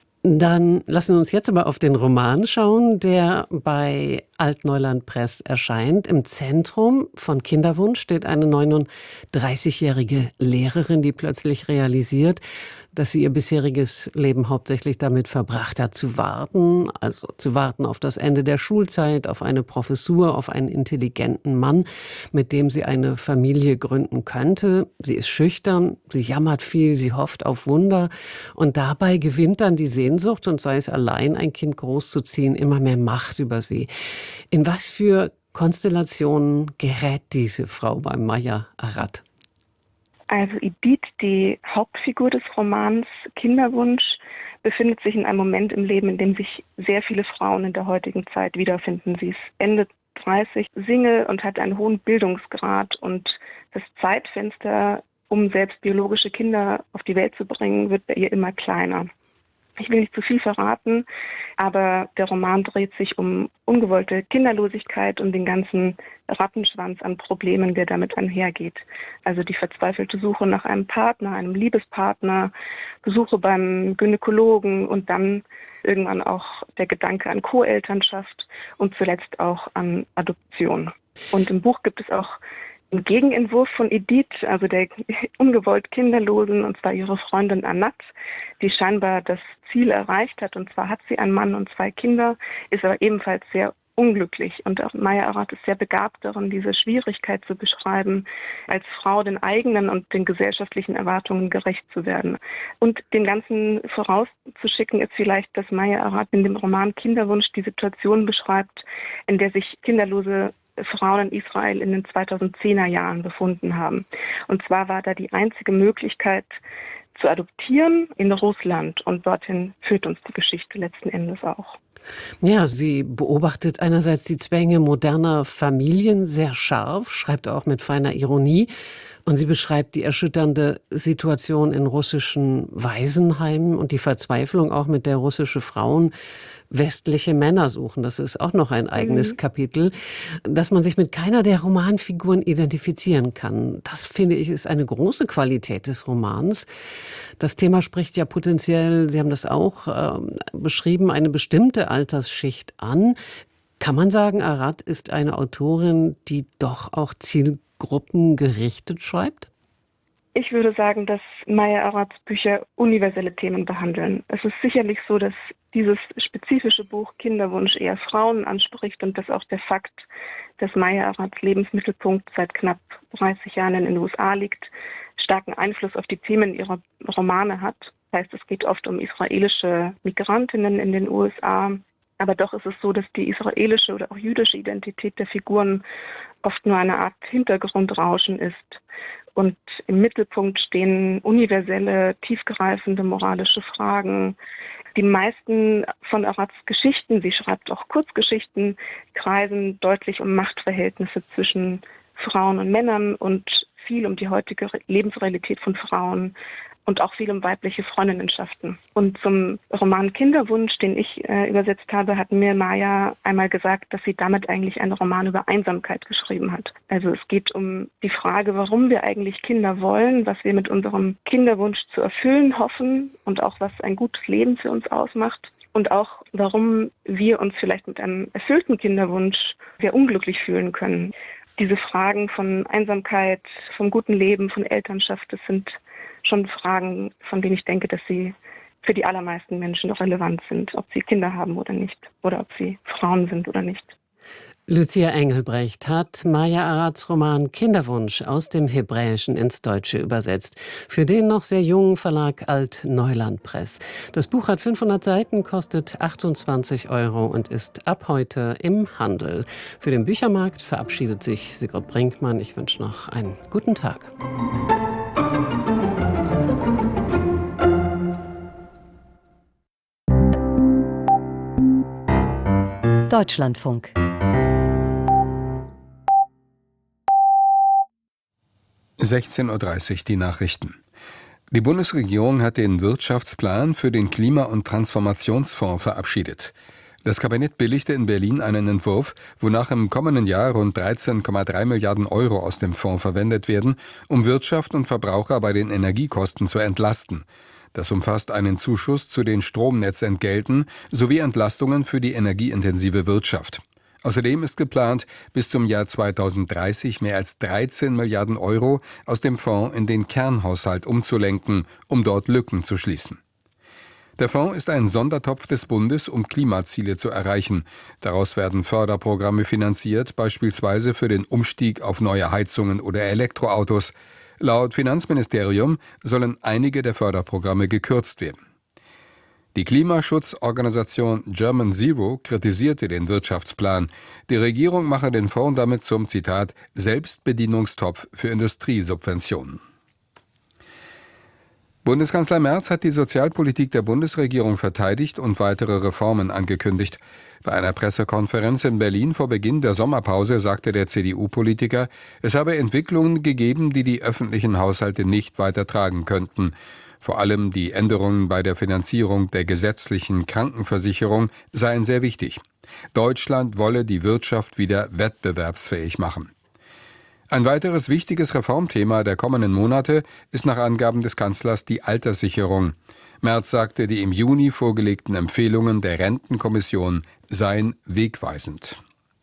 E: Dann lassen wir uns jetzt aber auf den Roman schauen, der bei Altneuland Press erscheint. Im Zentrum von Kinderwunsch steht eine 39-jährige Lehrerin, die plötzlich realisiert, dass sie ihr bisheriges Leben hauptsächlich damit verbracht hat, zu warten. Also zu warten auf das Ende der Schulzeit, auf eine Professur, auf einen intelligenten Mann, mit dem sie eine Familie gründen könnte. Sie ist schüchtern, sie jammert viel, sie hofft auf Wunder. Und dabei gewinnt dann die Sehnsucht, und sei es allein, ein Kind großzuziehen, immer mehr Macht über sie. In was für Konstellationen gerät diese Frau bei Marja Arad?
J: Also Idit, die Hauptfigur des Romans Kinderwunsch, befindet sich in einem Moment im Leben, in dem sich sehr viele Frauen in der heutigen Zeit wiederfinden. Sie ist Ende 30, Single und hat einen hohen Bildungsgrad. Und das Zeitfenster, um selbst biologische Kinder auf die Welt zu bringen, wird bei ihr immer kleiner. Ich will nicht zu viel verraten, aber der Roman dreht sich um ungewollte Kinderlosigkeit und den ganzen Rattenschwanz an Problemen, der damit einhergeht. Also die verzweifelte Suche nach einem Partner, einem Liebespartner, Besuche beim Gynäkologen und dann irgendwann auch der Gedanke an Co-Elternschaft und zuletzt auch an Adoption. Und im Buch gibt es auch einen Gegenentwurf von Idit, also der ungewollt Kinderlosen, und zwar ihre Freundin Anat, die scheinbar das Ziel erreicht hat. Und zwar hat sie einen Mann und 2 Kinder, ist aber ebenfalls sehr unglücklich. Und auch Marja Arad ist sehr begabt darin, diese Schwierigkeit zu beschreiben, als Frau den eigenen und den gesellschaftlichen Erwartungen gerecht zu werden. Und dem Ganzen vorauszuschicken ist vielleicht, dass Marja Arad in dem Roman Kinderwunsch die Situation beschreibt, in der sich kinderlose Frauen in Israel in den 2010er Jahren befunden haben. Und zwar war da die einzige Möglichkeit zu adoptieren in Russland. Und dorthin führt uns die Geschichte letzten Endes auch.
E: Ja, sie beobachtet einerseits die Zwänge moderner Familien sehr scharf, schreibt auch mit feiner Ironie. Und sie beschreibt die erschütternde Situation in russischen Waisenheimen und die Verzweiflung auch, mit der russische Frauen westliche Männer suchen. Das ist auch noch ein eigenes Kapitel, dass man sich mit keiner der Romanfiguren identifizieren kann. Das, finde ich, ist eine große Qualität des Romans. Das Thema spricht ja potenziell, Sie haben das auch beschrieben, eine bestimmte Altersschicht an. Kann man sagen, Arad ist eine Autorin, die doch auch zielgruppengerichtet schreibt?
J: Ich würde sagen, dass Marja Arads Bücher universelle Themen behandeln. Es ist sicherlich so, dass dieses spezifische Buch Kinderwunsch eher Frauen anspricht und dass auch der Fakt, dass Marja Arads Lebensmittelpunkt seit knapp 30 Jahren in den USA liegt, starken Einfluss auf die Themen ihrer Romane hat. Das heißt, es geht oft um israelische Migrantinnen in den USA. Aber doch ist es so, dass die israelische oder auch jüdische Identität der Figuren oft nur eine Art Hintergrundrauschen ist. Und im Mittelpunkt stehen universelle, tiefgreifende moralische Fragen. Die meisten von Arads Geschichten, sie schreibt auch Kurzgeschichten, kreisen deutlich um Machtverhältnisse zwischen Frauen und Männern und viel um die heutige Lebensrealität von Frauen und auch viel um weibliche Freundinnenschaften. Und zum Roman Kinderwunsch, den ich übersetzt habe, hat mir Maya einmal gesagt, dass sie damit eigentlich einen Roman über Einsamkeit geschrieben hat. Also es geht um die Frage, warum wir eigentlich Kinder wollen, was wir mit unserem Kinderwunsch zu erfüllen hoffen und auch was ein gutes Leben für uns ausmacht. Und auch, warum wir uns vielleicht mit einem erfüllten Kinderwunsch sehr unglücklich fühlen können. Diese Fragen von Einsamkeit, vom guten Leben, von Elternschaft, das sind schon Fragen, von denen ich denke, dass sie für die allermeisten Menschen noch relevant sind, ob sie Kinder haben oder nicht, oder ob sie Frauen sind oder nicht.
E: Lucia Engelbrecht hat Maya Arads Roman Kinderwunsch aus dem Hebräischen ins Deutsche übersetzt. Für den noch sehr jungen Verlag Alt-Neuland Press. Das Buch hat 500 Seiten, kostet 28 € und ist ab heute im Handel. Für den Büchermarkt verabschiedet sich Sigrid Brinkmann. Ich wünsche noch einen guten Tag.
D: Deutschlandfunk.
K: (16:30 Uhr) die Nachrichten. Die Bundesregierung hat den Wirtschaftsplan für den Klima- und Transformationsfonds verabschiedet. Das Kabinett billigte in Berlin einen Entwurf, wonach im kommenden Jahr rund 13,3 Milliarden € aus dem Fonds verwendet werden, um Wirtschaft und Verbraucher bei den Energiekosten zu entlasten. Das umfasst einen Zuschuss zu den Stromnetzentgelten sowie Entlastungen für die energieintensive Wirtschaft. Außerdem ist geplant, bis zum Jahr 2030 mehr als 13 Milliarden € aus dem Fonds in den Kernhaushalt umzulenken, um dort Lücken zu schließen. Der Fonds ist ein Sondertopf des Bundes, um Klimaziele zu erreichen. Daraus werden Förderprogramme finanziert, beispielsweise für den Umstieg auf neue Heizungen oder Elektroautos. Laut Finanzministerium sollen einige der Förderprogramme gekürzt werden. Die Klimaschutzorganisation German Zero kritisierte den Wirtschaftsplan. Die Regierung mache den Fonds damit zum, Zitat, Selbstbedienungstopf für Industriesubventionen. Bundeskanzler Merz hat die Sozialpolitik der Bundesregierung verteidigt und weitere Reformen angekündigt. Bei einer Pressekonferenz in Berlin vor Beginn der Sommerpause sagte der CDU-Politiker, es habe Entwicklungen gegeben, die die öffentlichen Haushalte nicht weiter tragen könnten. Vor allem die Änderungen bei der Finanzierung der gesetzlichen Krankenversicherung seien sehr wichtig. Deutschland wolle die Wirtschaft wieder wettbewerbsfähig machen. Ein weiteres wichtiges Reformthema der kommenden Monate ist nach Angaben des Kanzlers die Alterssicherung. Merz sagte, die im Juni vorgelegten Empfehlungen der Rentenkommission seien wegweisend.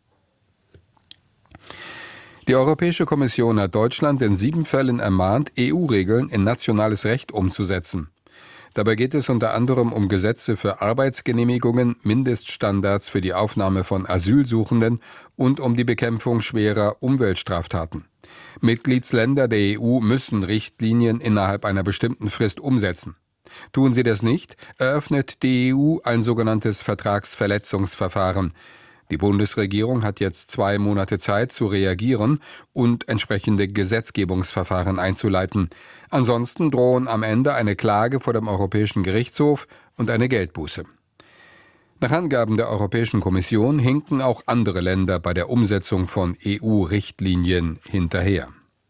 K: Die Europäische Kommission hat Deutschland in 7 Fällen ermahnt, EU-Regeln in nationales Recht umzusetzen. Dabei geht es unter anderem um Gesetze für Arbeitsgenehmigungen, Mindeststandards für die Aufnahme von Asylsuchenden und um die Bekämpfung schwerer Umweltstraftaten. Mitgliedsländer der EU müssen Richtlinien innerhalb einer bestimmten Frist umsetzen. Tun sie das nicht, eröffnet die EU ein sogenanntes Vertragsverletzungsverfahren. Die Bundesregierung hat jetzt 2 Monate Zeit zu reagieren und entsprechende Gesetzgebungsverfahren einzuleiten. Ansonsten drohen am Ende eine Klage vor dem Europäischen Gerichtshof und eine Geldbuße. Nach Angaben der Europäischen Kommission hinken auch andere Länder bei der Umsetzung von EU-Richtlinien hinterher.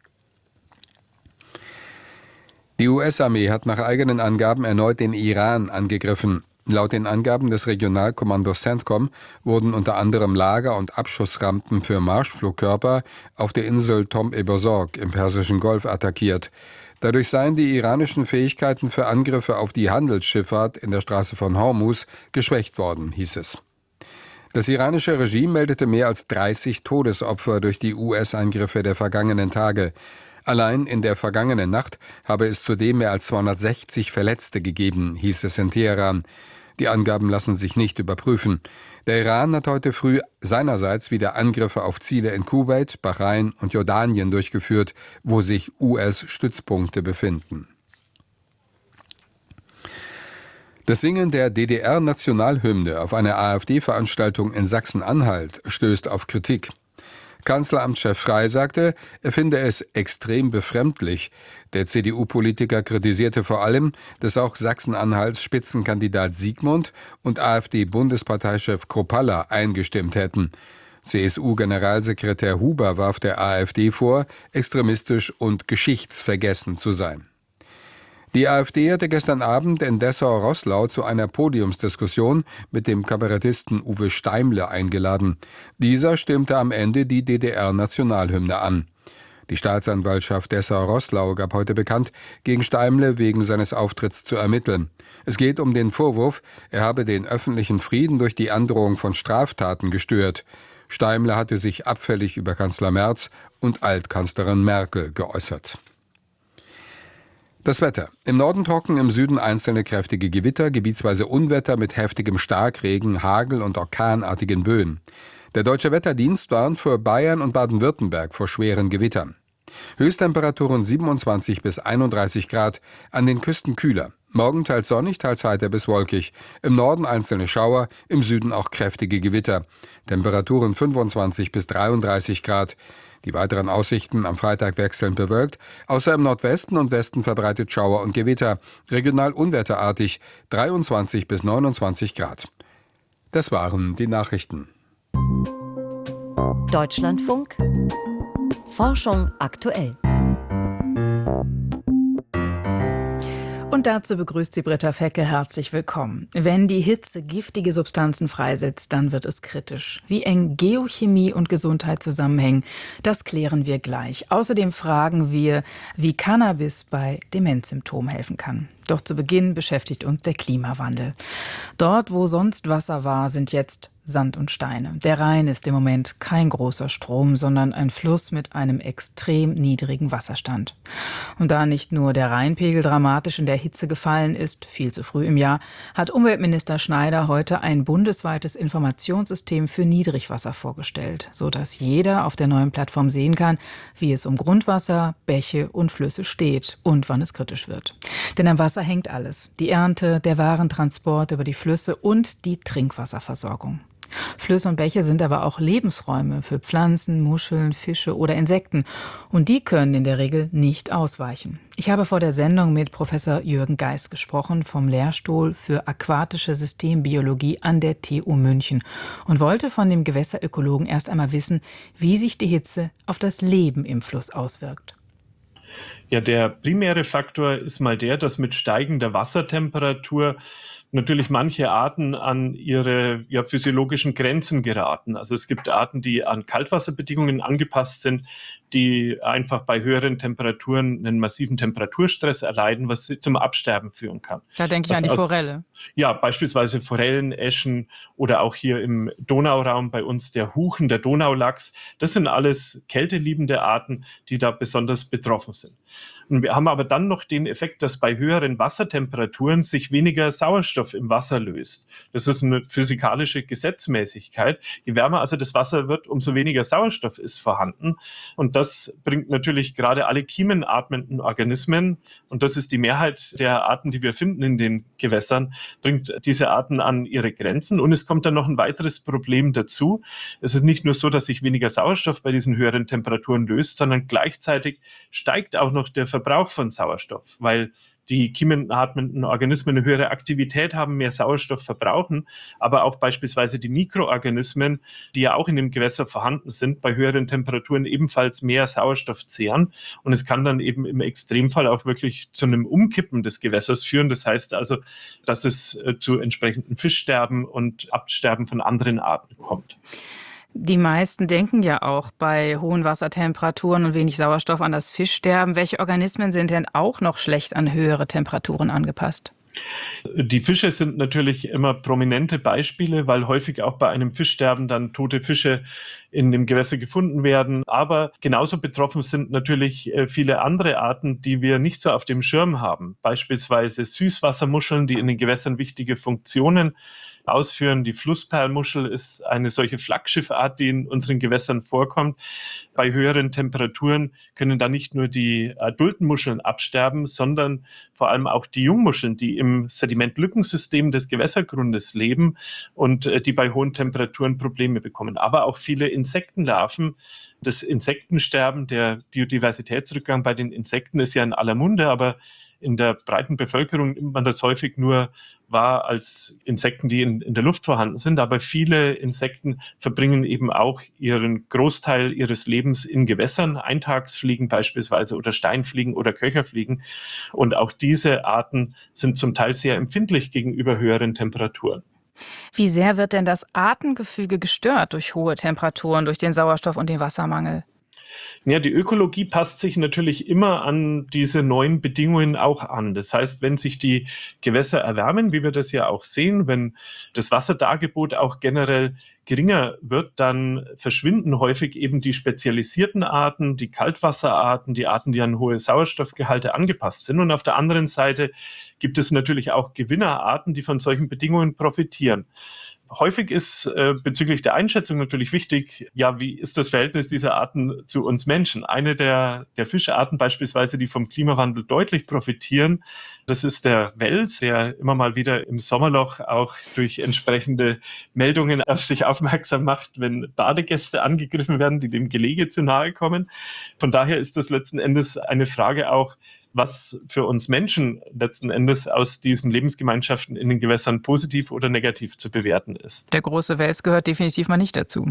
K: Die US-Armee hat nach eigenen Angaben erneut den Iran angegriffen. Laut den Angaben des Regionalkommandos CENTCOM wurden unter anderem Lager- und Abschussrampen für Marschflugkörper auf der Insel Tom-e-Bozorg im Persischen Golf attackiert. Dadurch seien die iranischen Fähigkeiten für Angriffe auf die Handelsschifffahrt in der Straße von Hormuz geschwächt worden, hieß es. Das iranische Regime meldete mehr als 30 Todesopfer durch die US-Eingriffe der vergangenen Tage. Allein in der vergangenen Nacht habe es zudem mehr als 260 Verletzte gegeben, hieß es in Teheran. Die Angaben lassen sich nicht überprüfen. Der Iran hat heute früh seinerseits wieder Angriffe auf Ziele in Kuwait, Bahrain und Jordanien durchgeführt, wo sich US-Stützpunkte befinden. Das Singen der DDR-Nationalhymne auf einer AfD-Veranstaltung in Sachsen-Anhalt stößt auf Kritik. Kanzleramtschef Frey sagte, er finde es extrem befremdlich. Der CDU-Politiker kritisierte vor allem, dass auch Sachsen-Anhalts Spitzenkandidat Siegmund und AfD-Bundesparteichef Kropalla eingestimmt hätten. CSU-Generalsekretär Huber warf der AfD vor, extremistisch und geschichtsvergessen zu sein. Die AfD hatte gestern Abend in Dessau-Roßlau zu einer Podiumsdiskussion mit dem Kabarettisten Uwe Steimle eingeladen. Dieser stimmte am Ende die DDR-Nationalhymne an. Die Staatsanwaltschaft Dessau-Roßlau gab heute bekannt, gegen Steimle wegen seines Auftritts zu ermitteln. Es geht um den Vorwurf, er habe den öffentlichen Frieden durch die Androhung von Straftaten gestört. Steimle hatte sich abfällig über Kanzler Merz und Altkanzlerin Merkel geäußert. Das Wetter. Im Norden trocken, im Süden einzelne kräftige Gewitter, gebietsweise Unwetter mit heftigem Starkregen, Hagel und orkanartigen Böen. Der Deutsche Wetterdienst warnt für Bayern und Baden-Württemberg vor schweren Gewittern. Höchsttemperaturen 27 bis 31 Grad, an den Küsten kühler. Morgen teils sonnig, teils heiter bis wolkig. Im Norden einzelne Schauer, im Süden auch kräftige Gewitter. Temperaturen 25 bis 33 Grad. Die weiteren Aussichten am Freitag wechselnd bewölkt, außer im Nordwesten und Westen verbreitet Schauer und Gewitter, regional unwetterartig, 23 bis 29 Grad. Das waren die Nachrichten.
D: Deutschlandfunk. Forschung aktuell.
L: Und dazu begrüßt sie Britta Fecke. Herzlich willkommen. Wenn die Hitze giftige Substanzen freisetzt, dann wird es kritisch. Wie eng Geochemie und Gesundheit zusammenhängen, das klären wir gleich. Außerdem fragen wir, wie Cannabis bei Demenzsymptomen helfen kann. Doch zu Beginn beschäftigt uns der Klimawandel. Dort, wo sonst Wasser war, sind jetzt Sand und Steine. Der Rhein ist im Moment kein großer Strom, sondern ein Fluss mit einem extrem niedrigen Wasserstand. Und da nicht nur der Rheinpegel dramatisch in der Hitze gefallen ist, viel zu früh im Jahr, hat Umweltminister Schneider heute ein bundesweites Informationssystem für Niedrigwasser vorgestellt, sodass jeder auf der neuen Plattform sehen kann, wie es um Grundwasser, Bäche und Flüsse steht und wann es kritisch wird. Denn am Wasser hängt alles: die Ernte, der Warentransport über die Flüsse und die Trinkwasserversorgung. Flüsse und Bäche sind aber auch Lebensräume für Pflanzen, Muscheln, Fische oder Insekten. Und die können in der Regel nicht ausweichen. Ich habe vor der Sendung mit Professor Jürgen Geis gesprochen vom Lehrstuhl für aquatische Systembiologie an der TU München und wollte von dem Gewässerökologen erst einmal wissen, wie sich die Hitze auf das Leben im Fluss auswirkt.
M: Ja, der primäre Faktor ist mal der, dass mit steigender Wassertemperatur natürlich manche Arten an ihre physiologischen Grenzen geraten. Also es gibt Arten, die an Kaltwasserbedingungen angepasst sind, die einfach bei höheren Temperaturen einen massiven Temperaturstress erleiden, was zum Absterben führen kann.
L: Da denke ich an die Forelle.
M: Ja, beispielsweise Forellen, Äschen oder auch hier im Donauraum bei uns der Huchen, der Donaulachs. Das sind alles kälteliebende Arten, die da besonders betroffen sind. Und wir haben aber dann noch den Effekt, dass bei höheren Wassertemperaturen sich weniger Sauerstoff im Wasser löst. Das ist eine physikalische Gesetzmäßigkeit. Je wärmer also das Wasser wird, umso weniger Sauerstoff ist vorhanden. Und das bringt natürlich gerade alle kiemenatmenden Organismen, und das ist die Mehrheit der Arten, die wir finden in den Gewässern, bringt diese Arten an ihre Grenzen. Und es kommt dann noch ein weiteres Problem dazu. Es ist nicht nur so, dass sich weniger Sauerstoff bei diesen höheren Temperaturen löst, sondern gleichzeitig steigt auch noch der Verbrauch von Sauerstoff, weil die kiemenatmenden Organismen eine höhere Aktivität haben, mehr Sauerstoff verbrauchen, aber auch beispielsweise die Mikroorganismen, die ja auch in dem Gewässer vorhanden sind, bei höheren Temperaturen ebenfalls mehr Sauerstoff zehren. Und es kann dann eben im Extremfall auch wirklich zu einem Umkippen des Gewässers führen. Das heißt also, dass es zu entsprechenden Fischsterben und Absterben von anderen Arten kommt.
L: Die meisten denken ja auch bei hohen Wassertemperaturen und wenig Sauerstoff an das Fischsterben. Welche Organismen sind denn auch noch schlecht an höhere Temperaturen angepasst?
M: Die Fische sind natürlich immer prominente Beispiele, weil häufig auch bei einem Fischsterben dann tote Fische in dem Gewässer gefunden werden. Aber genauso betroffen sind natürlich viele andere Arten, die wir nicht so auf dem Schirm haben. Beispielsweise Süßwassermuscheln, die in den Gewässern wichtige Funktionen ausführen. Die Flussperlmuschel ist eine solche Flaggschiffart, die in unseren Gewässern vorkommt. Bei höheren Temperaturen können da nicht nur die adulten Muscheln absterben, sondern vor allem auch die Jungmuscheln, die im Sedimentlückensystem des Gewässergrundes leben und die bei hohen Temperaturen Probleme bekommen. Aber auch viele Insektenlarven. Das Insektensterben, der Biodiversitätsrückgang bei den Insekten ist ja in aller Munde, aber in der breiten Bevölkerung nimmt man das häufig nur wahr als Insekten, die in der Luft vorhanden sind. Aber viele Insekten verbringen eben auch ihren Großteil ihres Lebens in Gewässern, Eintagsfliegen beispielsweise oder Steinfliegen oder Köcherfliegen. Und auch diese Arten sind zum Teil sehr empfindlich gegenüber höheren Temperaturen.
L: Wie sehr wird denn das Artengefüge gestört durch hohe Temperaturen, durch den Sauerstoff- und den Wassermangel?
M: Ja, die Ökologie passt sich natürlich immer an diese neuen Bedingungen auch an. Das heißt, wenn sich die Gewässer erwärmen, wie wir das ja auch sehen, wenn das Wasserdargebot auch generell geringer wird, dann verschwinden häufig eben die spezialisierten Arten, die Kaltwasserarten, die Arten, die an hohe Sauerstoffgehalte angepasst sind. Und auf der anderen Seite gibt es natürlich auch Gewinnerarten, die von solchen Bedingungen profitieren. Häufig ist bezüglich der Einschätzung natürlich wichtig, ja, wie ist das Verhältnis dieser Arten zu uns Menschen? Eine der Fischarten beispielsweise, die vom Klimawandel deutlich profitieren, das ist der Wels, der immer mal wieder im Sommerloch auch durch entsprechende Meldungen auf sich aufmerksam macht, wenn Badegäste angegriffen werden, die dem Gelege zu nahe kommen. Von daher ist das letzten Endes eine Frage auch, was für uns Menschen letzten Endes aus diesen Lebensgemeinschaften in den Gewässern positiv oder negativ zu bewerten ist.
L: Der große Wels gehört definitiv mal nicht dazu.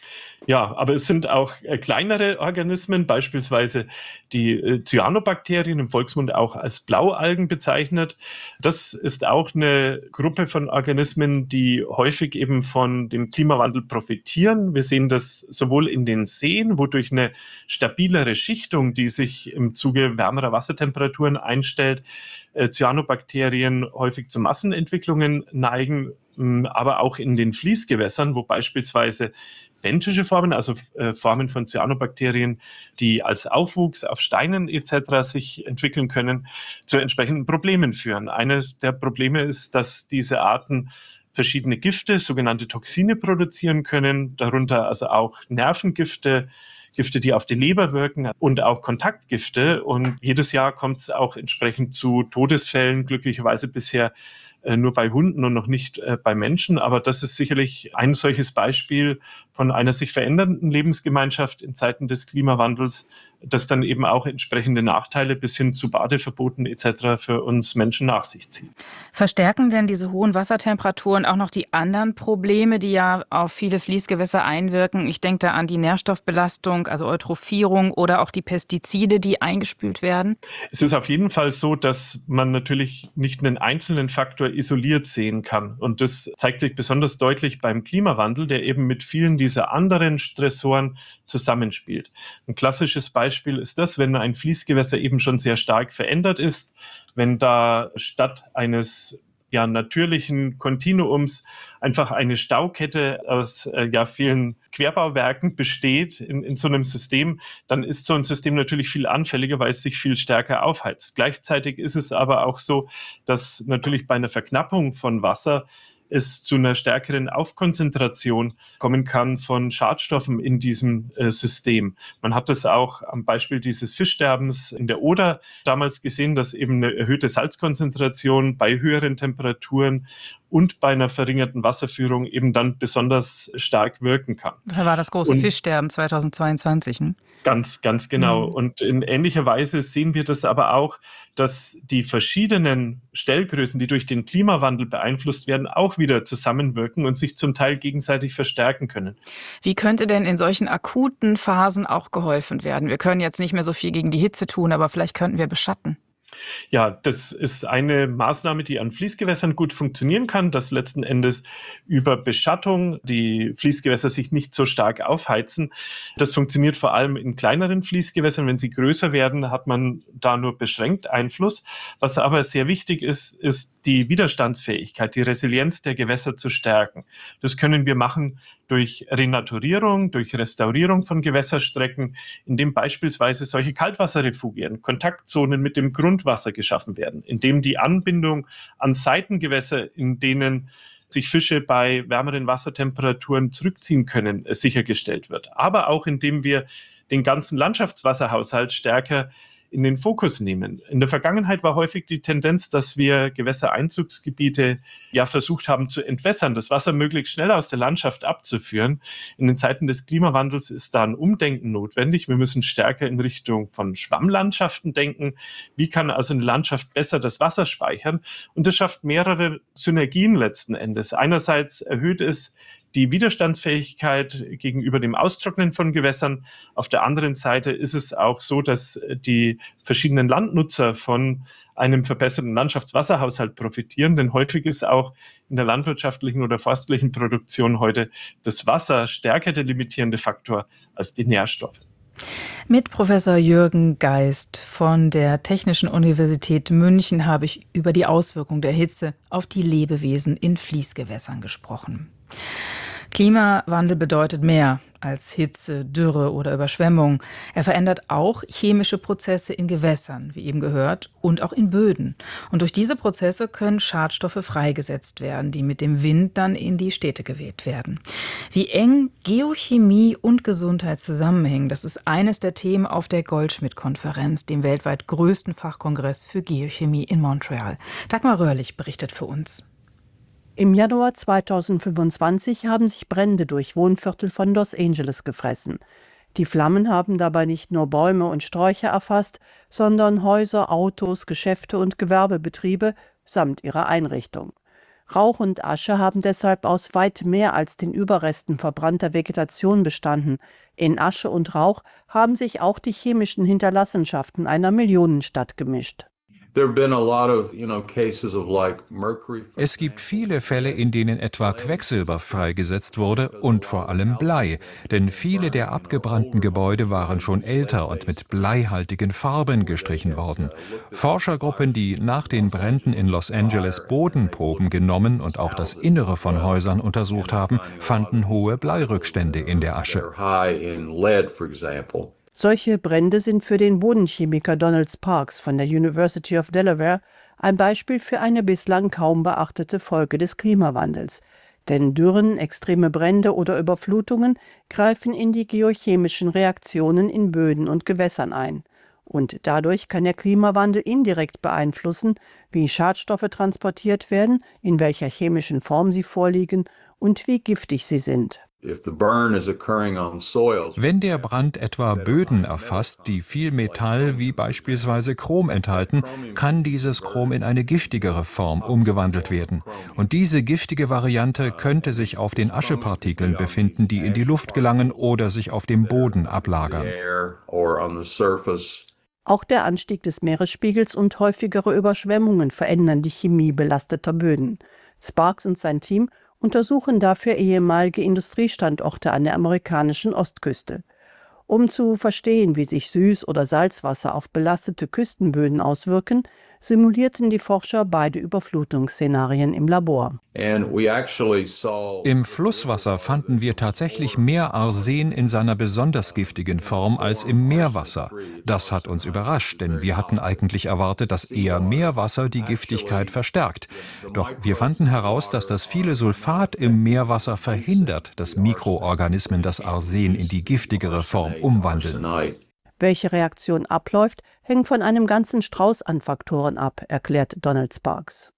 M: Ja, aber es sind auch kleinere Organismen, beispielsweise die Cyanobakterien, im Volksmund auch als Blaualgen bezeichnet. Das ist auch eine Gruppe von Organismen, die häufig eben von dem Klimawandel profitieren. Wir sehen das sowohl in den Seen, wo durch eine stabilere Schichtung, die sich im Zuge wärmerer Wassertemperaturen einstellt, Cyanobakterien häufig zu Massenentwicklungen neigen, aber auch in den Fließgewässern, wo beispielsweise benthische Formen, also Formen von Cyanobakterien, die als Aufwuchs auf Steinen etc. sich entwickeln können, zu entsprechenden Problemen führen. Eines der Probleme ist, dass diese Arten verschiedene Gifte, sogenannte Toxine produzieren können, darunter also auch Nervengifte, Gifte, die auf die Leber wirken und auch Kontaktgifte. Und jedes Jahr kommt es auch entsprechend zu Todesfällen, glücklicherweise bisher nur bei Hunden und noch nicht bei Menschen. Aber das ist sicherlich ein solches Beispiel von einer sich verändernden Lebensgemeinschaft in Zeiten des Klimawandels, das dann eben auch entsprechende Nachteile bis hin zu Badeverboten etc. für uns Menschen nach sich zieht.
L: Verstärken denn diese hohen Wassertemperaturen auch noch die anderen Probleme, die ja auf viele Fließgewässer einwirken? Ich denke da an die Nährstoffbelastung, also Eutrophierung oder auch die Pestizide, die eingespült werden.
M: Es ist auf jeden Fall so, dass man natürlich nicht einen einzelnen Faktor isoliert sehen kann. Und das zeigt sich besonders deutlich beim Klimawandel, der eben mit vielen dieser anderen Stressoren zusammenspielt. Ein klassisches Beispiel ist das, wenn ein Fließgewässer eben schon sehr stark verändert ist, wenn da statt eines natürlichen Kontinuums einfach eine Staukette aus vielen Querbauwerken besteht in so einem System, dann ist so ein System natürlich viel anfälliger, weil es sich viel stärker aufheizt. Gleichzeitig ist es aber auch so, dass natürlich bei einer Verknappung von Wasser es zu einer stärkeren Aufkonzentration kommen kann von Schadstoffen in diesem System. Man hat das auch am Beispiel dieses Fischsterbens in der Oder damals gesehen, dass eben eine erhöhte Salzkonzentration bei höheren Temperaturen und bei einer verringerten Wasserführung eben dann besonders stark wirken kann.
L: Das war das große Fischsterben 2022.
M: Ganz genau. Und in ähnlicher Weise sehen wir das aber auch, dass die verschiedenen Stellgrößen, die durch den Klimawandel beeinflusst werden, auch wieder zusammenwirken und sich zum Teil gegenseitig verstärken können.
L: Wie könnte denn in solchen akuten Phasen auch geholfen werden? Wir können jetzt nicht mehr so viel gegen die Hitze tun, aber vielleicht könnten wir beschatten.
M: Ja, das ist eine Maßnahme, die an Fließgewässern gut funktionieren kann, dass letzten Endes über Beschattung die Fließgewässer sich nicht so stark aufheizen. Das funktioniert vor allem in kleineren Fließgewässern. Wenn sie größer werden, hat man da nur beschränkt Einfluss. Was aber sehr wichtig ist, ist die Widerstandsfähigkeit, die Resilienz der Gewässer zu stärken. Das können wir machen durch Renaturierung, durch Restaurierung von Gewässerstrecken, indem beispielsweise solche Kaltwasserrefugien, Kontaktzonen mit dem Grundwasser geschaffen werden, indem die Anbindung an Seitengewässer, in denen sich Fische bei wärmeren Wassertemperaturen zurückziehen können, sichergestellt wird. Aber auch indem wir den ganzen Landschaftswasserhaushalt stärker in den Fokus nehmen. In der Vergangenheit war häufig die Tendenz, dass wir Gewässereinzugsgebiete versucht haben zu entwässern, das Wasser möglichst schnell aus der Landschaft abzuführen. In den Zeiten des Klimawandels ist da ein Umdenken notwendig. Wir müssen stärker in Richtung von Schwammlandschaften denken. Wie kann also eine Landschaft besser das Wasser speichern? Und das schafft mehrere Synergien letzten Endes. Einerseits erhöht es die Widerstandsfähigkeit gegenüber dem Austrocknen von Gewässern. Auf der anderen Seite ist es auch so, dass die verschiedenen Landnutzer von einem verbesserten Landschaftswasserhaushalt profitieren, denn häufig ist auch in der landwirtschaftlichen oder forstlichen Produktion heute das Wasser stärker der limitierende Faktor als die Nährstoffe.
L: Mit Professor Jürgen Geist von der Technischen Universität München habe ich über die Auswirkung der Hitze auf die Lebewesen in Fließgewässern gesprochen. Klimawandel bedeutet mehr als Hitze, Dürre oder Überschwemmung. Er verändert auch chemische Prozesse in Gewässern, wie eben gehört, und auch in Böden. Und durch diese Prozesse können Schadstoffe freigesetzt werden, die mit dem Wind dann in die Städte geweht werden. Wie eng Geochemie und Gesundheit zusammenhängen, das ist eines der Themen auf der Goldschmidt-Konferenz, dem weltweit größten Fachkongress für Geochemie in Montreal. Dagmar Röhrlich berichtet für uns.
N: Im Januar 2025 haben sich Brände durch Wohnviertel von Los Angeles gefressen. Die Flammen haben dabei nicht nur Bäume und Sträucher erfasst, sondern Häuser, Autos, Geschäfte und Gewerbebetriebe samt ihrer Einrichtung. Rauch und Asche haben deshalb aus weit mehr als den Überresten verbrannter Vegetation bestanden. In Asche und Rauch haben sich auch die chemischen Hinterlassenschaften einer Millionenstadt gemischt.
O: Es gibt viele Fälle, in denen etwa Quecksilber freigesetzt wurde und vor allem Blei, denn viele der abgebrannten Gebäude waren schon älter und mit bleihaltigen Farben gestrichen worden. Forschergruppen, die nach den Bränden in Los Angeles Bodenproben genommen und auch das Innere von Häusern untersucht haben, fanden hohe Bleirückstände in der Asche.
N: Solche Brände sind für den Bodenchemiker Donald Sparks von der University of Delaware ein Beispiel für eine bislang kaum beachtete Folge des Klimawandels. Denn Dürren, extreme Brände oder Überflutungen greifen in die geochemischen Reaktionen in Böden und Gewässern ein. Und dadurch kann der Klimawandel indirekt beeinflussen, wie Schadstoffe transportiert werden, in welcher chemischen Form sie vorliegen und wie giftig sie sind.
O: Wenn der Brand etwa Böden erfasst, die viel Metall wie beispielsweise Chrom enthalten, kann dieses Chrom in eine giftigere Form umgewandelt werden. Und diese giftige Variante könnte sich auf den Aschepartikeln befinden, die in die Luft gelangen oder sich auf dem Boden ablagern.
N: Auch der Anstieg des Meeresspiegels und häufigere Überschwemmungen verändern die Chemie belasteter Böden. Sparks und sein Team untersuchen dafür ehemalige Industriestandorte an der amerikanischen Ostküste. Um zu verstehen, wie sich Süß- oder Salzwasser auf belastete Küstenböden auswirken, simulierten die Forscher beide Überflutungsszenarien im Labor.
O: Im Flusswasser fanden wir tatsächlich mehr Arsen in seiner besonders giftigen Form als im Meerwasser. Das hat uns überrascht, denn wir hatten eigentlich erwartet, dass eher Meerwasser die Giftigkeit verstärkt. Doch wir fanden heraus, dass das viele Sulfat im Meerwasser verhindert, dass Mikroorganismen das Arsen in die giftigere Form umwandeln.
N: Welche Reaktion abläuft, hängt von einem ganzen Strauß an Faktoren ab, erklärt Donald Sparks.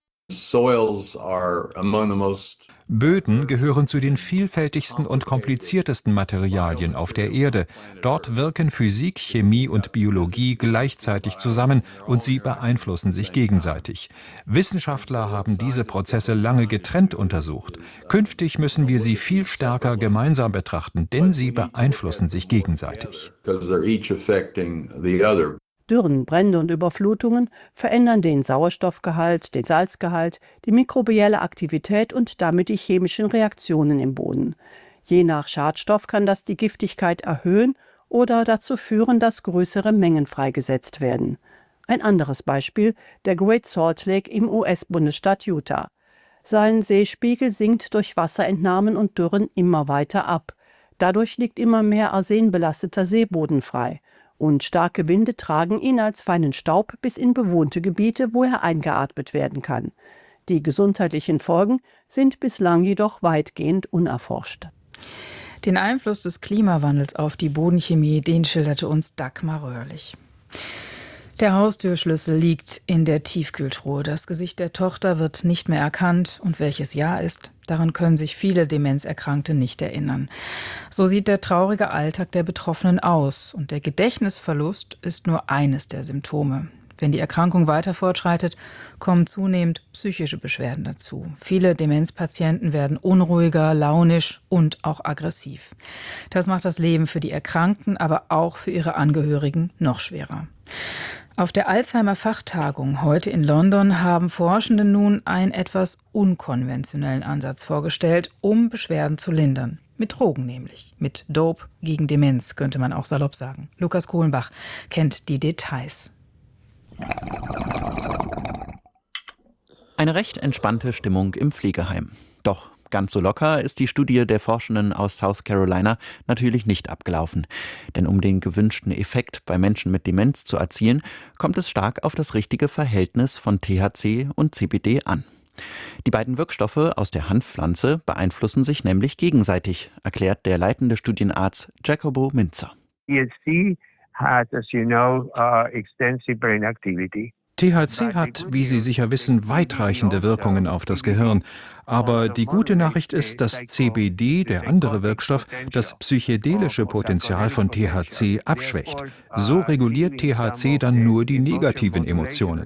O: Böden gehören zu den vielfältigsten und kompliziertesten Materialien auf der Erde. Dort wirken Physik, Chemie und Biologie gleichzeitig zusammen und sie beeinflussen sich gegenseitig. Wissenschaftler haben diese Prozesse lange getrennt untersucht. Künftig müssen wir sie viel stärker gemeinsam betrachten, denn sie beeinflussen sich gegenseitig.
N: Dürren, Brände und Überflutungen verändern den Sauerstoffgehalt, den Salzgehalt, die mikrobielle Aktivität und damit die chemischen Reaktionen im Boden. Je nach Schadstoff kann das die Giftigkeit erhöhen oder dazu führen, dass größere Mengen freigesetzt werden. Ein anderes Beispiel, der Great Salt Lake im US-Bundesstaat Utah. Sein Seespiegel sinkt durch Wasserentnahmen und Dürren immer weiter ab. Dadurch liegt immer mehr arsenbelasteter Seeboden frei. Und starke Winde tragen ihn als feinen Staub bis in bewohnte Gebiete, wo er eingeatmet werden kann. Die gesundheitlichen Folgen sind bislang jedoch weitgehend unerforscht.
L: Den Einfluss des Klimawandels auf die Bodenchemie, den schilderte uns Dagmar Röhrlich. Der Haustürschlüssel liegt in der Tiefkühltruhe. Das Gesicht der Tochter wird nicht mehr erkannt. Und welches Jahr ist, daran können sich viele Demenzerkrankte nicht erinnern. So sieht der traurige Alltag der Betroffenen aus. Und der Gedächtnisverlust ist nur eines der Symptome. Wenn die Erkrankung weiter fortschreitet, kommen zunehmend psychische Beschwerden dazu. Viele Demenzpatienten werden unruhiger, launisch und auch aggressiv. Das macht das Leben für die Erkrankten, aber auch für ihre Angehörigen noch schwerer. Auf der Alzheimer-Fachtagung heute in London haben Forschende nun einen etwas unkonventionellen Ansatz vorgestellt, um Beschwerden zu lindern. Mit Drogen nämlich. Mit Dope gegen Demenz, könnte man auch salopp sagen. Lukas Kohlenbach kennt die Details.
P: Eine recht entspannte Stimmung im Pflegeheim. Doch ganz so locker ist die Studie der Forschenden aus South Carolina natürlich nicht abgelaufen. Denn um den gewünschten Effekt bei Menschen mit Demenz zu erzielen, kommt es stark auf das richtige Verhältnis von THC und CBD an. Die beiden Wirkstoffe aus der Hanfpflanze beeinflussen sich nämlich gegenseitig, erklärt der leitende Studienarzt Jacobo Minzer.
Q: THC has, as you know, extensive brain activity.
O: THC hat, wie Sie sicher wissen, weitreichende Wirkungen auf das Gehirn. Aber die gute Nachricht ist, dass CBD, der andere Wirkstoff, das psychedelische Potenzial von THC abschwächt. So reguliert THC dann nur die negativen Emotionen.